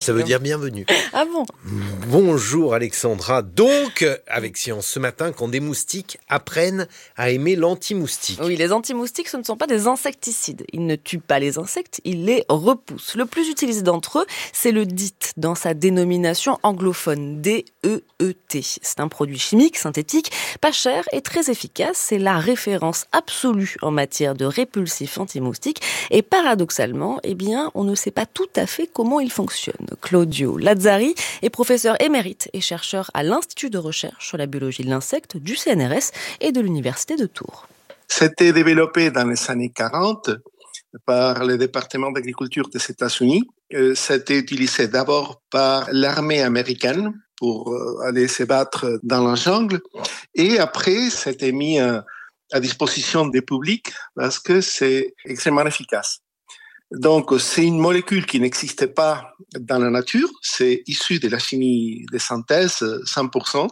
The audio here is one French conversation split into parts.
Ça veut dire bienvenue. Ah bon? Bonjour Alexandra. Donc, avec Science ce matin, quand des moustiques apprennent à aimer l'anti-moustique. Oui, les anti-moustiques, ce ne sont pas des insecticides. Ils ne tuent pas les insectes, ils les repoussent. Le plus utilisé d'entre eux, c'est le DEET, dans sa dénomination anglophone, D-E-E-T. C'est un produit chimique, synthétique, pas cher et très efficace. C'est la référence absolue en matière de répulsif anti-moustique. Et paradoxalement, on ne sait pas tout à fait comment il fonctionne. Claudio Lazzari est professeur émérite et chercheur à l'Institut de recherche sur la biologie de l'insecte du CNRS et de l'Université de Tours. C'était développé dans les années 40 par le département d'agriculture des États-Unis. C'était utilisé d'abord par l'armée américaine pour aller se battre dans la jungle. Et après, c'était mis à disposition des publics parce que c'est extrêmement efficace. Donc, c'est une molécule qui n'existait pas dans la nature. C'est issu de la chimie de synthèse 100%.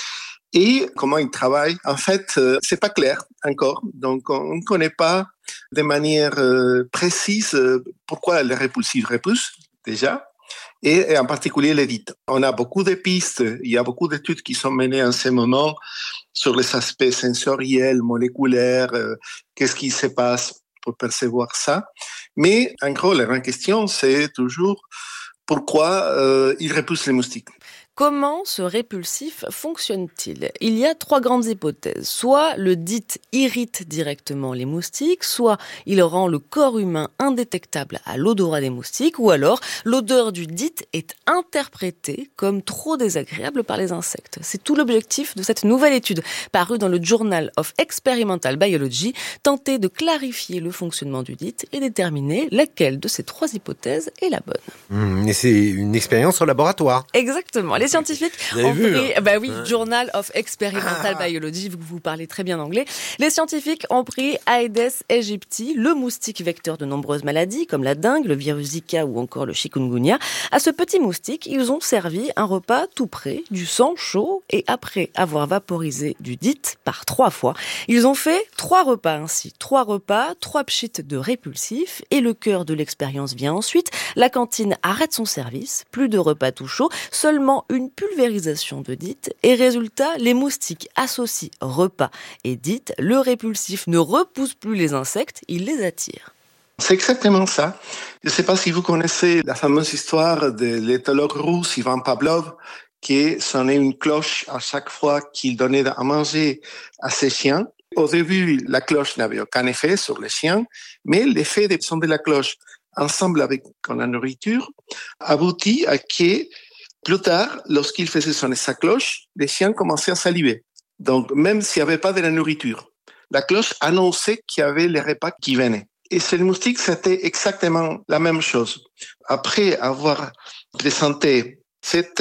Et comment il travaille, en fait, c'est pas clair encore. Donc, on ne connaît pas de manière précise pourquoi les répulsifs repoussent déjà, et en particulier les DEET. On a beaucoup de pistes, il y a beaucoup d'études qui sont menées en ce moment sur les aspects sensoriels, moléculaires, qu'est-ce qui se passe pour percevoir ça. Mais en gros, la grande question, c'est toujours pourquoi ils repoussent les moustiques. Comment ce répulsif fonctionne-t-il? Il y a 3 grandes hypothèses. Soit le DEET irrite directement les moustiques, soit il rend le corps humain indétectable à l'odorat des moustiques, ou alors l'odeur du DEET est interprétée comme trop désagréable par les insectes. C'est tout l'objectif de cette nouvelle étude parue dans le Journal of Experimental Biology, tenter de clarifier le fonctionnement du DEET et déterminer laquelle de ces 3 hypothèses est la bonne. Et c'est une expérience en laboratoire. Exactement. Les scientifiques ont pris, Journal of Experimental Biology, vous parlez très bien anglais. Les scientifiques ont pris Aedes aegypti, le moustique vecteur de nombreuses maladies, comme la dengue, le virus Zika ou encore le chikungunya. À ce petit moustique, ils ont servi un repas tout prêt, du sang chaud, et après avoir vaporisé du DEET par 3 fois, ils ont fait 3 repas ainsi. 3 repas, 3 pchits de répulsif, et le cœur de l'expérience vient ensuite. La cantine arrête son service, plus de repas tout chaud, seulement une pulvérisation de DEET, et résultat, les moustiques associent repas et DEET. Le répulsif ne repousse plus les insectes, il les attire. C'est exactement ça. Je ne sais pas si vous connaissez la fameuse histoire de l'éthologue russe Ivan Pavlov qui sonnait une cloche à chaque fois qu'il donnait à manger à ses chiens. Au début, la cloche n'avait aucun effet sur les chiens, mais l'effet des sons de la cloche ensemble avec la nourriture aboutit à que plus tard, lorsqu'il faisait sonner sa cloche, les chiens commençaient à saliver. Donc, même s'il n'y avait pas de la nourriture, la cloche annonçait qu'il y avait les repas qui venaient. Et chez les moustiques, c'était exactement la même chose. Après avoir présenté cette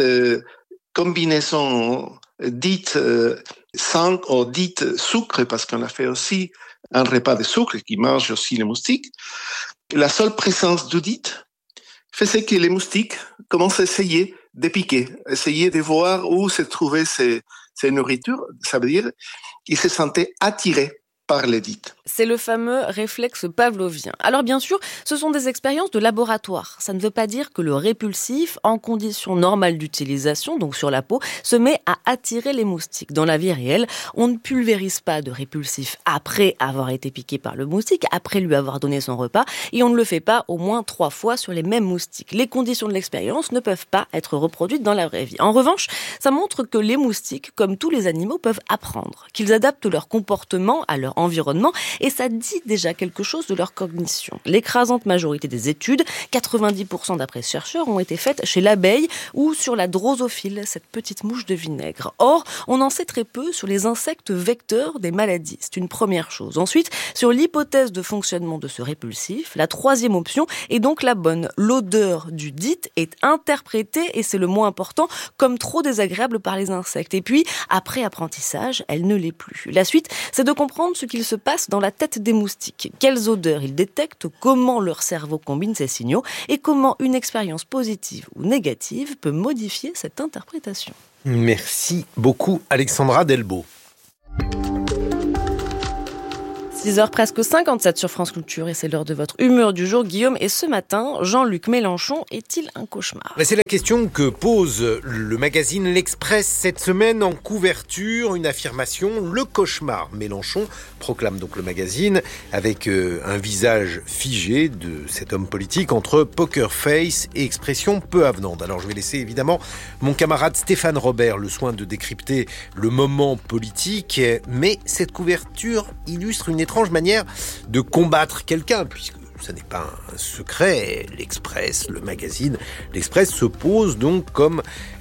combinaison dite sang ou dite sucre, parce qu'on a fait aussi un repas de sucre qui mange aussi les moustiques, la seule présence du DEET faisait que les moustiques commencent à essayer de piquer, essayer de voir où se trouvaient ces nourritures. Ça veut dire qu'ils se sentaient attirés par les DEET. C'est le fameux réflexe pavlovien. Alors bien sûr, ce sont des expériences de laboratoire. Ça ne veut pas dire que le répulsif, en conditions normales d'utilisation, donc sur la peau, se met à attirer les moustiques. Dans la vie réelle, on ne pulvérise pas de répulsif après avoir été piqué par le moustique, après lui avoir donné son repas, et on ne le fait pas au moins 3 fois sur les mêmes moustiques. Les conditions de l'expérience ne peuvent pas être reproduites dans la vraie vie. En revanche, ça montre que les moustiques, comme tous les animaux, peuvent apprendre, qu'ils adaptent leur comportement à leur environnement, et ça dit déjà quelque chose de leur cognition. L'écrasante majorité des études, 90% d'après chercheurs, ont été faites chez l'abeille ou sur la drosophile, cette petite mouche de vinaigre. Or, on en sait très peu sur les insectes vecteurs des maladies. C'est une première chose. Ensuite, sur l'hypothèse de fonctionnement de ce répulsif, la 3e option est donc la bonne. L'odeur du DEET est interprétée, et c'est le moins important, comme trop désagréable par les insectes. Et puis, après apprentissage, elle ne l'est plus. La suite, c'est de comprendre ce qu'il se passe dans la tête des moustiques, quelles odeurs ils détectent, comment leur cerveau combine ces signaux et comment une expérience positive ou négative peut modifier cette interprétation. Merci beaucoup Alexandra Delbo. 6h presque 57 sur France Culture et c'est l'heure de votre humeur du jour, Guillaume. Et ce matin, Jean-Luc Mélenchon est-il un cauchemar ? C'est la question que pose le magazine L'Express cette semaine en couverture. Une affirmation, le cauchemar. Mélenchon proclame donc le magazine avec un visage figé de cet homme politique entre poker face et expression peu avenante. Alors je vais laisser évidemment mon camarade Stéphane Robert le soin de décrypter le moment politique, mais cette couverture illustre une étrange manière de combattre quelqu'un, puisque ce n'est pas un secret. L'Express, le magazine L'Express se pose donc comme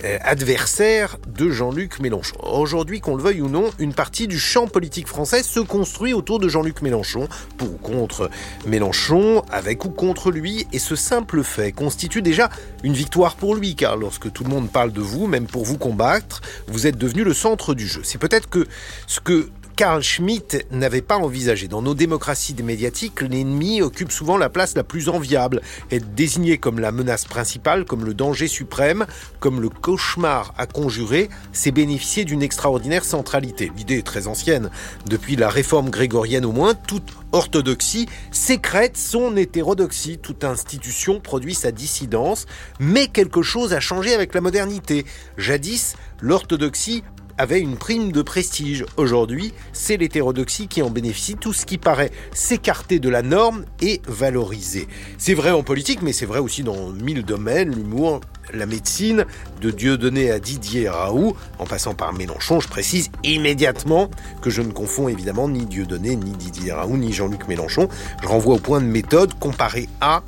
adversaire de Jean-Luc Mélenchon. Aujourd'hui, qu'on le veuille ou non, une partie du champ politique français se construit autour de Jean-Luc Mélenchon, pour ou contre Mélenchon, avec ou contre lui, et ce simple fait constitue déjà une victoire pour lui, car lorsque tout le monde parle de vous, même pour vous combattre, vous êtes devenu le centre du jeu. C'est peut-être que ce que Carl Schmitt n'avait pas envisagé. Dans nos démocraties médiatiques, l'ennemi occupe souvent la place la plus enviable. Être désigné comme la menace principale, comme le danger suprême, comme le cauchemar à conjurer, c'est bénéficier d'une extraordinaire centralité. L'idée est très ancienne. Depuis la réforme grégorienne au moins, toute orthodoxie sécrète son hétérodoxie. Toute institution produit sa dissidence, mais quelque chose a changé avec la modernité. Jadis, l'orthodoxie avait une prime de prestige. Aujourd'hui, c'est l'hétérodoxie qui en bénéficie. Tout ce qui paraît s'écarter de la norme est valorisé. C'est vrai en politique, mais c'est vrai aussi dans 1000 domaines, l'humour, la médecine, de Dieudonné à Didier Raoult, en passant par Mélenchon. Je précise immédiatement que je ne confonds évidemment ni Dieudonné, ni Didier Raoult, ni Jean-Luc Mélenchon. Je renvoie au point de méthode, comparer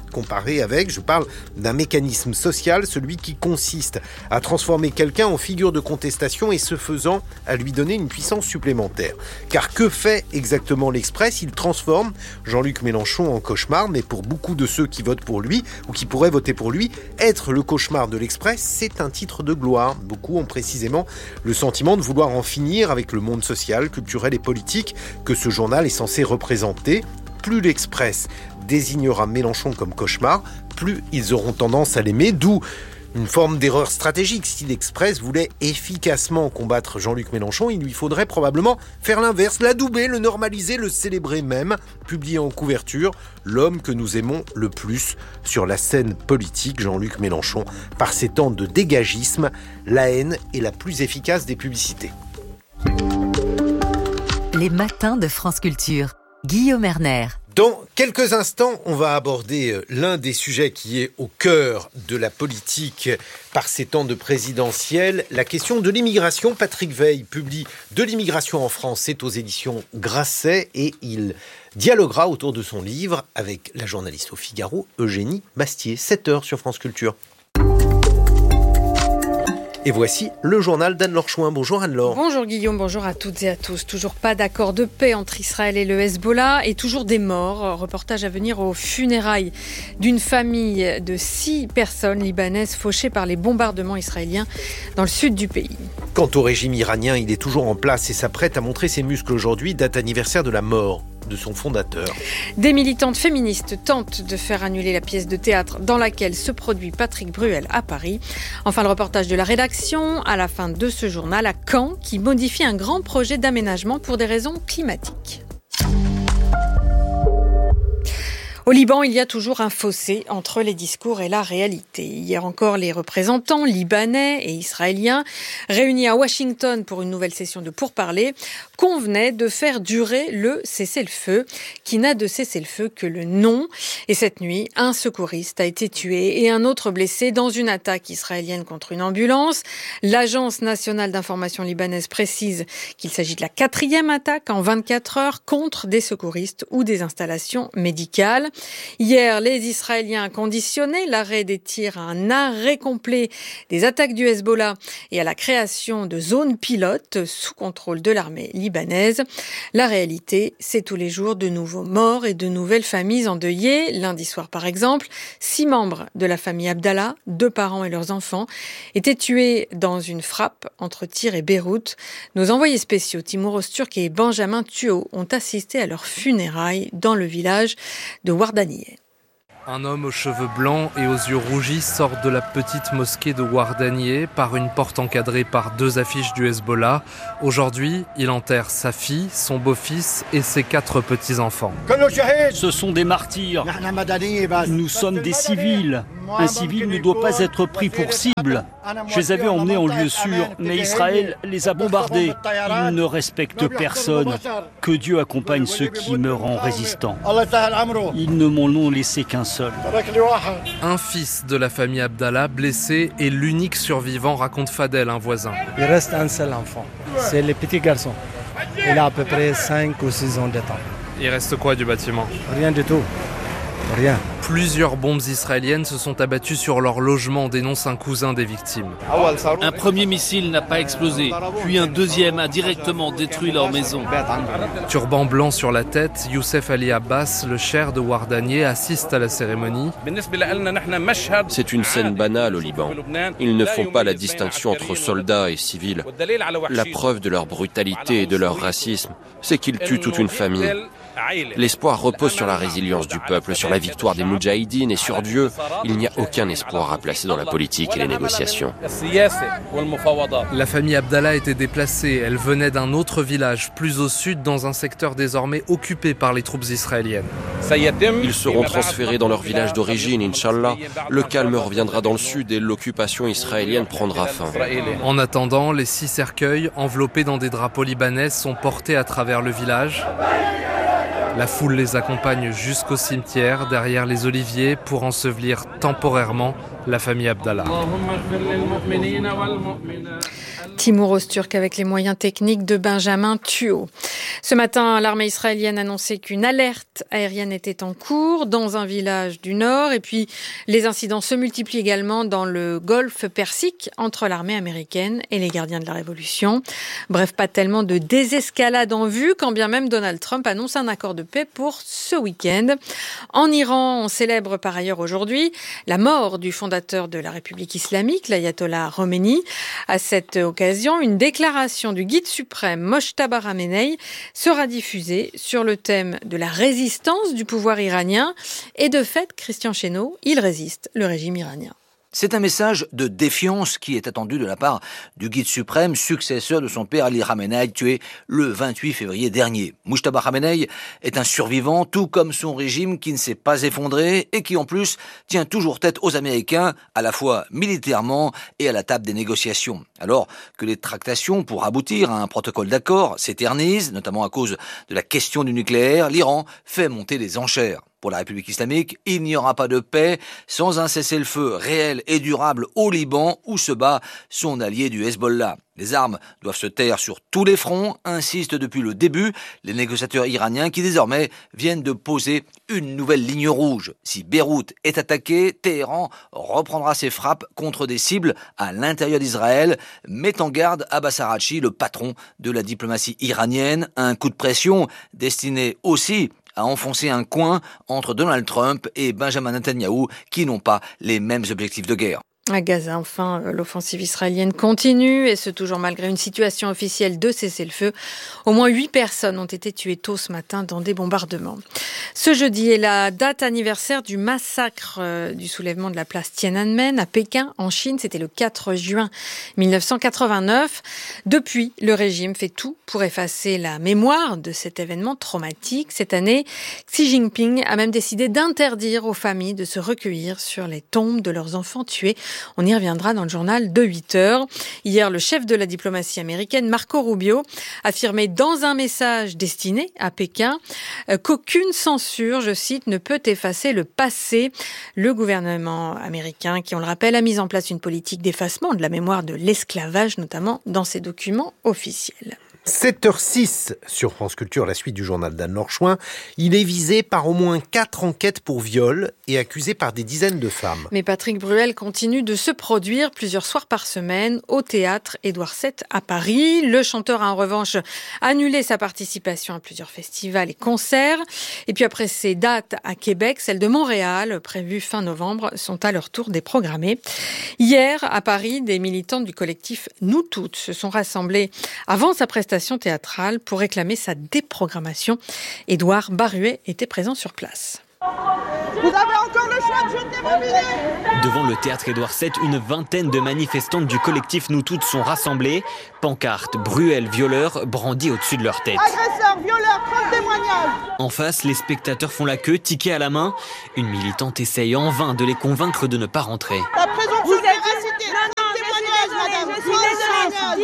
avec. Je parle d'un mécanisme social, celui qui consiste à transformer quelqu'un en figure de contestation et ce faisant à lui donner une puissance supplémentaire. Car que fait exactement l'Express ? Il transforme Jean-Luc Mélenchon en cauchemar, mais pour beaucoup de ceux qui votent pour lui, ou qui pourraient voter pour lui, être le cauchemar de l'Express, c'est un titre de gloire. Beaucoup ont précisément le sentiment de vouloir en finir avec le monde social, culturel et politique que ce journal est censé représenter. Plus l'Express désignera Mélenchon comme cauchemar, plus ils auront tendance à l'aimer, d'où une forme d'erreur stratégique. Si l'Express voulait efficacement combattre Jean-Luc Mélenchon, il lui faudrait probablement faire l'inverse, l'adouber, le normaliser, le célébrer même, publier en couverture l'homme que nous aimons le plus sur la scène politique, Jean-Luc Mélenchon. Par ses temps de dégagisme, la haine est la plus efficace des publicités. Les matins de France Culture. Guillaume Erner. Dans quelques instants, on va aborder l'un des sujets qui est au cœur de la politique par ces temps de présidentielle, la question de l'immigration. Patrick Veil publie De l'immigration en France, c'est aux éditions Grasset et il dialoguera autour de son livre avec la journaliste au Figaro, Eugénie Bastier. 7h sur France Culture. Et voici le journal d'Anne-Laure Chouin. Bonjour Anne-Laure. Bonjour Guillaume, bonjour à toutes et à tous. Toujours pas d'accord de paix entre Israël et le Hezbollah et toujours des morts. Reportage à venir aux funérailles d'une famille de 6 personnes libanaises fauchées par les bombardements israéliens dans le sud du pays. Quant au régime iranien, il est toujours en place et s'apprête à montrer ses muscles aujourd'hui, date anniversaire de la mort de son fondateur. Des militantes féministes tentent de faire annuler la pièce de théâtre dans laquelle se produit Patrick Bruel à Paris. Enfin, le reportage de la rédaction à la fin de ce journal à Caen qui modifie un grand projet d'aménagement pour des raisons climatiques. Au Liban, il y a toujours un fossé entre les discours et la réalité. Hier encore, les représentants libanais et israéliens, réunis à Washington pour une nouvelle session de pourparlers, convenaient de faire durer le cessez-le-feu, qui n'a de cessez-le-feu que le nom. Et cette nuit, un secouriste a été tué et un autre blessé dans une attaque israélienne contre une ambulance. L'Agence nationale d'information libanaise précise qu'il s'agit de la 4e attaque en 24 heures contre des secouristes ou des installations médicales. Hier, les Israéliens conditionnaient l'arrêt des tirs à un arrêt complet des attaques du Hezbollah et à la création de zones pilotes sous contrôle de l'armée libanaise. La réalité, c'est tous les jours de nouveaux morts et de nouvelles familles endeuillées. Lundi soir, par exemple, 6 membres de la famille Abdallah, 2 parents et leurs enfants, étaient tués dans une frappe entre Tyr et Beyrouth. Nos envoyés spéciaux, Timur Öztürk et Benjamin Thuot, ont assisté à leurs funérailles dans le village de Ouardanieh. Un homme aux cheveux blancs et aux yeux rougis sort de la petite mosquée de Ouardanieh par une porte encadrée par 2 affiches du Hezbollah. Aujourd'hui, il enterre sa fille, son beau-fils et ses 4 petits-enfants. Ce sont des martyrs. Nous sommes des civils. Un civil ne doit pas être pris pour cible. Je les avais emmenés en lieu sûr, mais Israël les a bombardés. Ils ne respectent personne. Que Dieu accompagne ceux qui meurent en résistant. Ils ne m'en ont laissé qu'un seul. Un fils de la famille Abdallah, blessé, est l'unique survivant, raconte Fadel, un voisin. Il reste un seul enfant, c'est le petit garçon. Il a à peu près 5 ou 6 ans de temps. Il reste quoi du bâtiment ? Rien du tout. Rien. Plusieurs bombes israéliennes se sont abattues sur leur logement, dénonce un cousin des victimes. Un premier missile n'a pas explosé, puis un deuxième a directement détruit leur maison. Turban blanc sur la tête, Youssef Ali Abbas, le cheikh de Ouardanieh, assiste à la cérémonie. C'est une scène banale au Liban. Ils ne font pas la distinction entre soldats et civils. La preuve de leur brutalité et de leur racisme, c'est qu'ils tuent toute une famille. L'espoir repose sur la résilience du peuple, sur la victoire des Moudjahidines et sur Dieu. Il n'y a aucun espoir à placer dans la politique et les négociations. La famille Abdallah était déplacée. Elle venait d'un autre village, plus au sud, dans un secteur désormais occupé par les troupes israéliennes. Ils seront transférés dans leur village d'origine, Inch'Allah. Le calme reviendra dans le sud et l'occupation israélienne prendra fin. En attendant, les 6 cercueils, enveloppés dans des drapeaux libanais, sont portés à travers le village. La foule les accompagne jusqu'au cimetière, derrière les oliviers, pour ensevelir temporairement la famille Abdallah. Timur Öztürk avec les moyens techniques de Benjamin Thuot. Ce matin, l'armée israélienne annonçait qu'une alerte aérienne était en cours dans un village du Nord. Et puis, les incidents se multiplient également dans le golfe Persique entre l'armée américaine et les gardiens de la Révolution. Bref, pas tellement de désescalade en vue, quand bien même Donald Trump annonce un accord de paix pour ce week-end. En Iran, on célèbre par ailleurs aujourd'hui la mort du fondateur de la République islamique, l'ayatollah Khomeini. À cette occasion, une déclaration du guide suprême Mojtaba Khamenei sera diffusée sur le thème de la résistance du pouvoir iranien. Et de fait, Christian Chesneau, il résiste le régime iranien. C'est un message de défiance qui est attendu de la part du guide suprême, successeur de son père Ali Khamenei, tué le 28 février dernier. Mojtaba Khamenei est un survivant, tout comme son régime qui ne s'est pas effondré et qui en plus tient toujours tête aux Américains, à la fois militairement et à la table des négociations. Alors que les tractations pour aboutir à un protocole d'accord s'éternisent, notamment à cause de la question du nucléaire, l'Iran fait monter les enchères. Pour la République islamique, il n'y aura pas de paix sans un cessez-le-feu réel et durable au Liban où se bat son allié du Hezbollah. Les armes doivent se taire sur tous les fronts, insistent depuis le début les négociateurs iraniens qui désormais viennent de poser une nouvelle ligne rouge. Si Beyrouth est attaquée, Téhéran reprendra ses frappes contre des cibles à l'intérieur d'Israël, met en garde Abbas Araghchi, le patron de la diplomatie iranienne, un coup de pression destiné aussi à enfoncer un coin entre Donald Trump et Benjamin Netanyahou qui n'ont pas les mêmes objectifs de guerre. À Gaza, enfin, l'offensive israélienne continue et ce toujours malgré une situation officielle de cessez-le-feu. Au moins 8 personnes ont été tuées tôt ce matin dans des bombardements. Ce jeudi est la date anniversaire du massacre du soulèvement de la place Tiananmen à Pékin, en Chine. C'était le 4 juin 1989. Depuis, le régime fait tout pour effacer la mémoire de cet événement traumatique. Cette année, Xi Jinping a même décidé d'interdire aux familles de se recueillir sur les tombes de leurs enfants tués. On y reviendra dans le journal de 8h. Hier, le chef de la diplomatie américaine, Marco Rubio, affirmait dans un message destiné à Pékin qu'aucune censure, je cite, ne peut effacer le passé. Le gouvernement américain, qui on le rappelle, a mis en place une politique d'effacement de la mémoire de l'esclavage, notamment dans ses documents officiels. 7h06 sur France Culture, la suite du journal d'Anne Lorchouin. Il est visé par au moins 4 enquêtes pour viol et accusé par des dizaines de femmes. Mais Patrick Bruel continue de se produire plusieurs soirs par semaine au théâtre Édouard VII à Paris. Le chanteur a en revanche annulé sa participation à plusieurs festivals et concerts. Et puis après ces dates à Québec, celles de Montréal, prévues fin novembre, sont à leur tour déprogrammées. Hier, à Paris, des militants du collectif Nous Toutes se sont rassemblés avant sa prestation théâtrale pour réclamer sa déprogrammation. Édouard Baruet était présent sur place. Vous avez encore le Devant le théâtre Édouard VII, une vingtaine de manifestantes du collectif Nous Toutes sont rassemblées. Pancartes, Bruel, violeurs brandis au-dessus de leur tête. Agresseurs, violeurs, preuve témoignage. En face, les spectateurs font la queue, ticket à la main. Une militante essaye en vain de les convaincre de ne pas rentrer. La présomption de véracité. Témoignage, madame.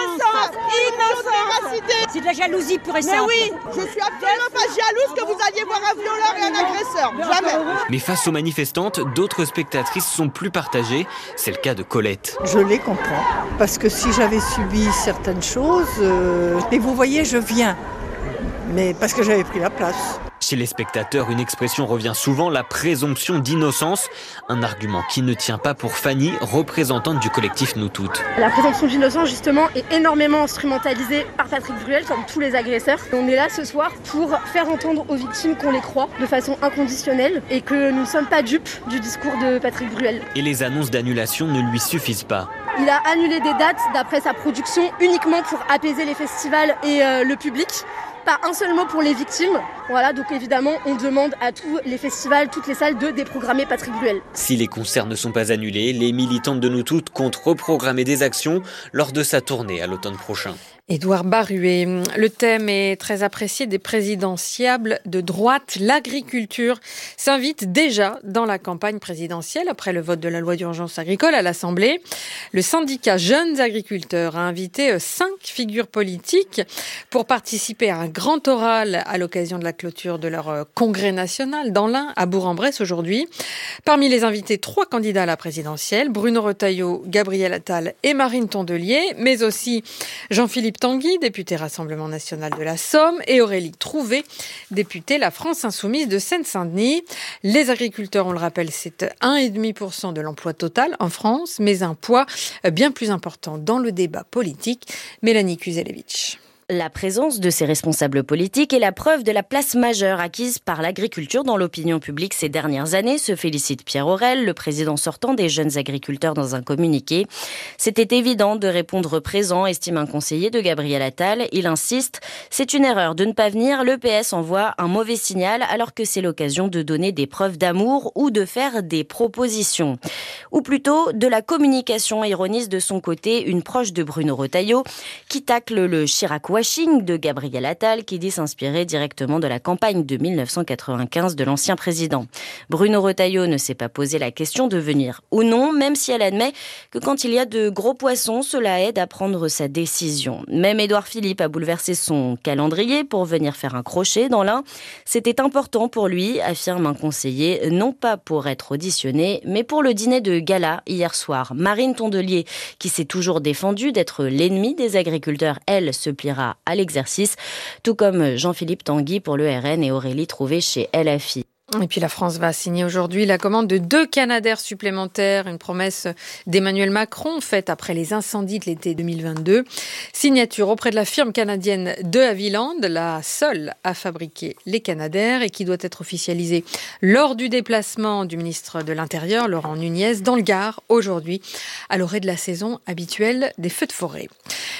Innocence. C'est de la jalousie pure et simple. Mais oui, je suis absolument pas jalouse que vous alliez voir un violeur et un agresseur. Jamais. Mais face aux manifestantes, d'autres spectatrices sont plus partagées. C'est le cas de Colette. Je les comprends. Parce que si j'avais subi certaines choses, et vous voyez, je viens. Mais parce que j'avais pris la place. Chez les spectateurs, une expression revient souvent, la présomption d'innocence. Un argument qui ne tient pas pour Fanny, représentante du collectif Nous Toutes. La présomption d'innocence, justement, est énormément instrumentalisée par Patrick Bruel, comme tous les agresseurs. On est là ce soir pour faire entendre aux victimes qu'on les croit de façon inconditionnelle et que nous ne sommes pas dupes du discours de Patrick Bruel. Et les annonces d'annulation ne lui suffisent pas. Il a annulé des dates d'après sa production uniquement pour apaiser les festivals et le public. Pas un seul mot pour les victimes. Voilà, donc évidemment, on demande à tous les festivals, toutes les salles de déprogrammer Patrick Bruel. Si les concerts ne sont pas annulés, les militantes de Nous Toutes comptent reprogrammer des actions lors de sa tournée à l'automne prochain. Édouard Baruet. Le thème est très apprécié des présidentiables de droite. L'agriculture s'invite déjà dans la campagne présidentielle après le vote de la loi d'urgence agricole à l'Assemblée. Le syndicat Jeunes Agriculteurs a invité 5 figures politiques pour participer à un grand oral à l'occasion de la clôture de leur congrès national dans l'Ain, à Bourg-en-Bresse aujourd'hui. Parmi les invités, 3 candidats à la présidentielle, Bruno Retailleau, Gabriel Attal et Marine Tondelier, mais aussi Jean-Philippe Tanguy, député Rassemblement National de la Somme, et Aurélie Trouvé, députée La France Insoumise de Seine-Saint-Denis. Les agriculteurs, on le rappelle, c'est 1,5% de l'emploi total en France, mais un poids bien plus important dans le débat politique. Mélanie Kuzelevich. La présence de ces responsables politiques est la preuve de la place majeure acquise par l'agriculture dans l'opinion publique ces dernières années, se félicite Pierre Aurel, le président sortant des Jeunes Agriculteurs, dans un communiqué. C'était évident de répondre présent, estime un conseiller de Gabriel Attal. Il insiste, c'est une erreur de ne pas venir, le PS envoie un mauvais signal alors que c'est l'occasion de donner des preuves d'amour ou de faire des propositions. Ou plutôt de la communication, ironise de son côté une proche de Bruno Retailleau qui tacle le Chirac washing de Gabriel Attal qui dit s'inspirer directement de la campagne de 1995 de l'ancien président. Bruno Retailleau ne s'est pas posé la question de venir ou non, même si elle admet que quand il y a de gros poissons, cela aide à prendre sa décision. Même Édouard Philippe a bouleversé son calendrier pour venir faire un crochet dans l'Ain. C'était important pour lui, affirme un conseiller, non pas pour être auditionné, mais pour le dîner de gala hier soir. Marine Tondelier, qui s'est toujours défendue d'être l'ennemi des agriculteurs, elle se pliera à l'exercice, tout comme Jean-Philippe Tanguy pour le RN et Aurélie Trouvé chez LFI. Et puis la France va signer aujourd'hui la commande de 2 Canadair supplémentaires, une promesse d'Emmanuel Macron faite après les incendies de l'été 2022. Signature auprès de la firme canadienne de Havilland, la seule à fabriquer les Canadair et qui doit être officialisée lors du déplacement du ministre de l'Intérieur, Laurent Nunez, dans le Gard aujourd'hui, à l'orée de la saison habituelle des feux de forêt.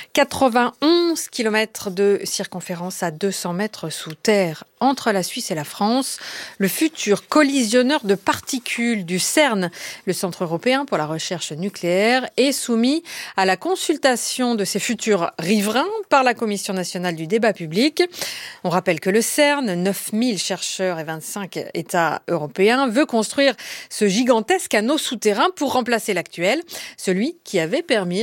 91 km de circonférence à 200 mètres sous terre entre la Suisse et la France. Le futur collisionneur de particules du CERN, le Centre européen pour la recherche nucléaire, est soumis à la consultation de ses futurs riverains par la Commission nationale du débat public. On rappelle que le CERN, 9000 chercheurs et 25 États européens, veut construire ce gigantesque anneau souterrain pour remplacer l'actuel, celui qui avait permis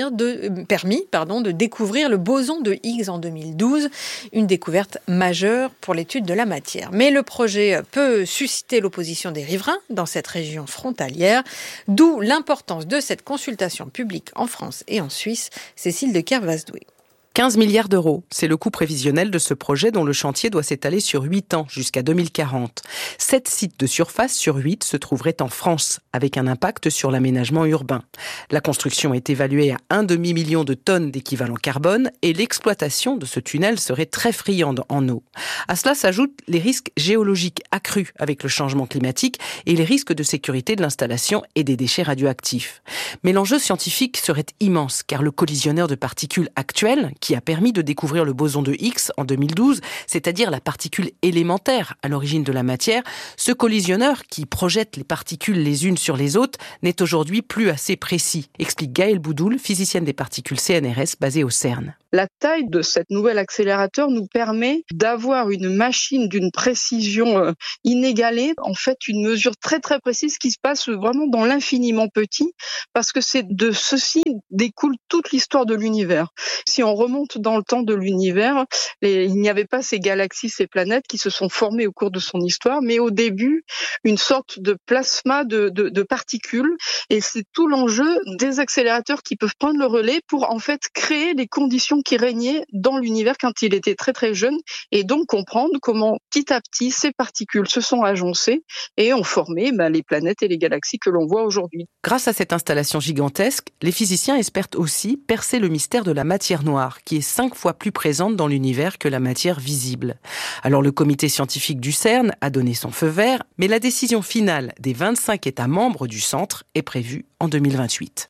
de découvrir le boson de Higgs en 2012, une découverte majeure pour l'étude de la matière. Mais le projet peut susciter l'opposition des riverains dans cette région frontalière, d'où l'importance de cette consultation publique en France et en Suisse. Cécile de Kervasdoué. 15 milliards d'euros, c'est le coût prévisionnel de ce projet dont le chantier doit s'étaler sur 8 ans, jusqu'à 2040. 7 sites de surface sur 8 se trouveraient en France, avec un impact sur l'aménagement urbain. La construction est évaluée à 1,5 million de tonnes d'équivalent carbone et l'exploitation de ce tunnel serait très friande en eau. À cela s'ajoutent les risques géologiques accrus avec le changement climatique et les risques de sécurité de l'installation et des déchets radioactifs. Mais l'enjeu scientifique serait immense, car le collisionneur de particules actuel, qui a permis de découvrir le boson de Higgs en 2012, c'est-à-dire la particule élémentaire à l'origine de la matière. Ce collisionneur, qui projette les particules les unes sur les autres, n'est aujourd'hui plus assez précis, explique Gaëlle Boudoul, physicienne des particules CNRS basée au CERN. La taille de cet nouvel accélérateur nous permet d'avoir une machine d'une précision inégalée, en fait une mesure très très précise qui se passe vraiment dans l'infiniment petit, parce que c'est de ceci découle toute l'histoire de l'univers. Si on remonte dans le temps de l'univers, il n'y avait pas ces galaxies, ces planètes qui se sont formées au cours de son histoire, mais au début, une sorte de plasma de particules, et c'est tout l'enjeu des accélérateurs qui peuvent prendre le relais pour en fait créer les conditions qui régnait dans l'univers quand il était très très jeune, et donc comprendre comment petit à petit ces particules se sont agencées et ont formé les planètes et les galaxies que l'on voit aujourd'hui. Grâce à cette installation gigantesque, les physiciens espèrent aussi percer le mystère de la matière noire, qui est 5 fois plus présente dans l'univers que la matière visible. Alors le comité scientifique du CERN a donné son feu vert, mais la décision finale des 25 États membres du centre est prévue en 2028.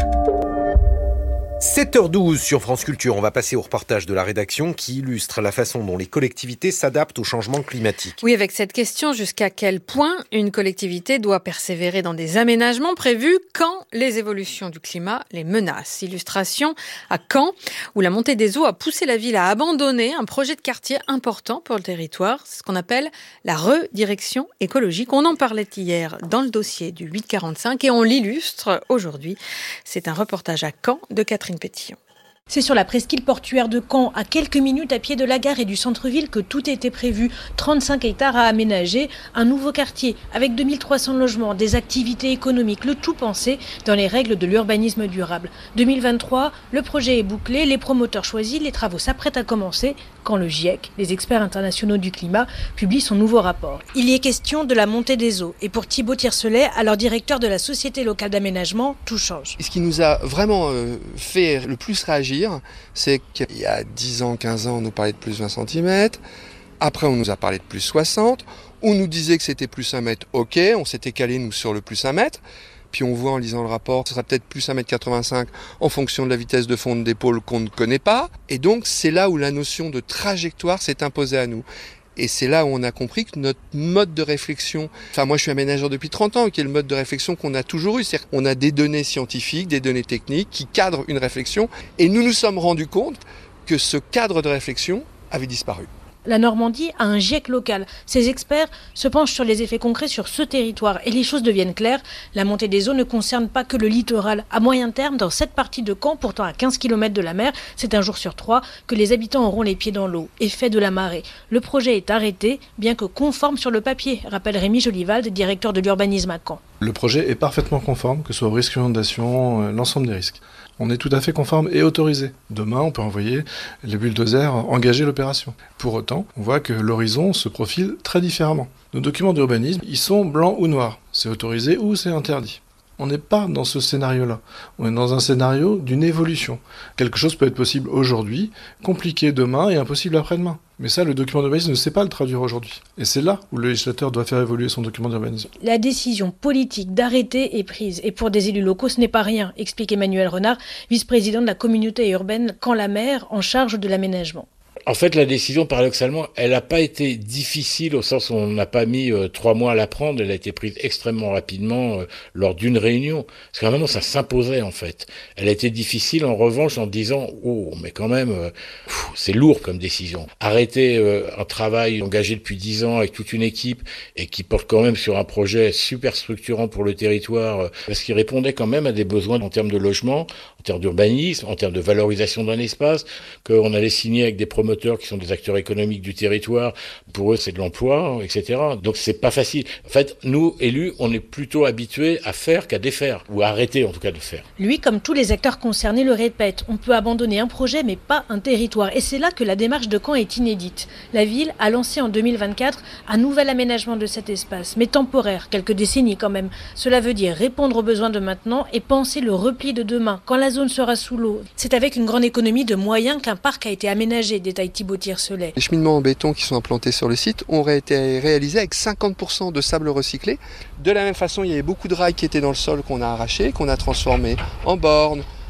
7h12 sur France Culture, on va passer au reportage de la rédaction qui illustre la façon dont les collectivités s'adaptent au changement climatique. Oui, avec cette question, jusqu'à quel point une collectivité doit persévérer dans des aménagements prévus quand les évolutions du climat les menacent. Illustration à Caen, où la montée des eaux a poussé la ville à abandonner un projet de quartier important pour le territoire. C'est ce qu'on appelle la redirection écologique. On en parlait hier dans le dossier du 845 et on l'illustre aujourd'hui. C'est un reportage à Caen de Catherine Pétillon. C'est sur la presqu'île portuaire de Caen, à quelques minutes à pied de la gare et du centre-ville, que tout était prévu. 35 hectares à aménager, un nouveau quartier avec 2300 logements, des activités économiques, le tout pensé dans les règles de l'urbanisme durable. 2023, le projet est bouclé, les promoteurs choisis, les travaux s'apprêtent à commencer quand le GIEC, les experts internationaux du climat, publie son nouveau rapport. Il y est question de la montée des eaux. Et pour Thibaut Tiercelet, alors directeur de la Société locale d'aménagement, tout change. Ce qui nous a vraiment fait le plus réagir, c'est qu'il y a 10 ans, 15 ans, on nous parlait de plus 20 cm. Après, on nous a parlé de plus 60. On nous disait que c'était plus 1 mètre. Ok, on s'était calé, nous, sur le plus 1 mètre. Puis on voit en lisant le rapport, ce sera peut-être plus 1,85 m en fonction de la vitesse de fonte d'épaule qu'on ne connaît pas. Et donc, c'est là où la notion de trajectoire s'est imposée à nous. Et c'est là où on a compris que notre mode de réflexion, moi je suis aménageur depuis 30 ans, qui est le mode de réflexion qu'on a toujours eu, c'est-à-dire qu'on a des données scientifiques, des données techniques qui cadrent une réflexion, et nous nous sommes rendus compte que ce cadre de réflexion avait disparu. La Normandie a un GIEC local. Ces experts se penchent sur les effets concrets sur ce territoire et les choses deviennent claires. La montée des eaux ne concerne pas que le littoral. À moyen terme, dans cette partie de Caen, pourtant à 15 km de la mer, c'est un jour sur 3 que les habitants auront les pieds dans l'eau. Effet de la marée. Le projet est arrêté, bien que conforme sur le papier, rappelle Rémi Jolivald, directeur de l'urbanisme à Caen. Le projet est parfaitement conforme, que ce soit au risque d'inondation, l'ensemble des risques. On est tout à fait conforme et autorisé. Demain, on peut envoyer les bulldozers engager l'opération. Pour autant, on voit que l'horizon se profile très différemment. Nos documents d'urbanisme, ils sont blancs ou noirs. C'est autorisé ou c'est interdit. On n'est pas dans ce scénario-là. On est dans un scénario d'une évolution. Quelque chose peut être possible aujourd'hui, compliqué demain et impossible après-demain. Mais ça, le document d'urbanisme ne sait pas le traduire aujourd'hui. Et c'est là où le législateur doit faire évoluer son document d'urbanisme. La décision politique d'arrêter est prise. Et pour des élus locaux, ce n'est pas rien, explique Emmanuel Renard, vice-président de la communauté urbaine Caen-la-Mer, en charge de l'aménagement. En fait, la décision, paradoxalement, elle n'a pas été difficile au sens où on n'a pas mis 3 mois à la prendre. Elle a été prise extrêmement rapidement lors d'une réunion. Parce qu'à un moment, ça s'imposait, en fait. Elle a été difficile, en revanche, en disant « Oh, mais quand même, c'est lourd comme décision. » Arrêter un travail engagé depuis 10 ans avec toute une équipe et qui porte quand même sur un projet super structurant pour le territoire, parce qu'il répondait quand même à des besoins en termes de logement, en termes d'urbanisme, en termes de valorisation d'un espace, qu'on allait signer avec des promoteurs qui sont des acteurs économiques du territoire. Pour eux, c'est de l'emploi, etc. Donc, c'est pas facile. En fait, nous, élus, on est plutôt habitués à faire qu'à défaire, ou à arrêter, en tout cas, de faire. Lui, comme tous les acteurs concernés, le répète. On peut abandonner un projet, mais pas un territoire. Et c'est là que la démarche de Caen est inédite. La ville a lancé en 2024 un nouvel aménagement de cet espace, mais temporaire, quelques décennies quand même. Cela veut dire répondre aux besoins de maintenant et penser le repli de demain, quand la zone sera sous l'eau. C'est avec une grande économie de moyens qu'un parc a été aménagé, détaille Thibaut Tiercelet. Les cheminements en béton qui sont implantés sur le site ont été réalisés avec 50% de sable recyclé. De la même façon, il y avait beaucoup de rails qui étaient dans le sol qu'on a arrachés, qu'on a transformés en bornes,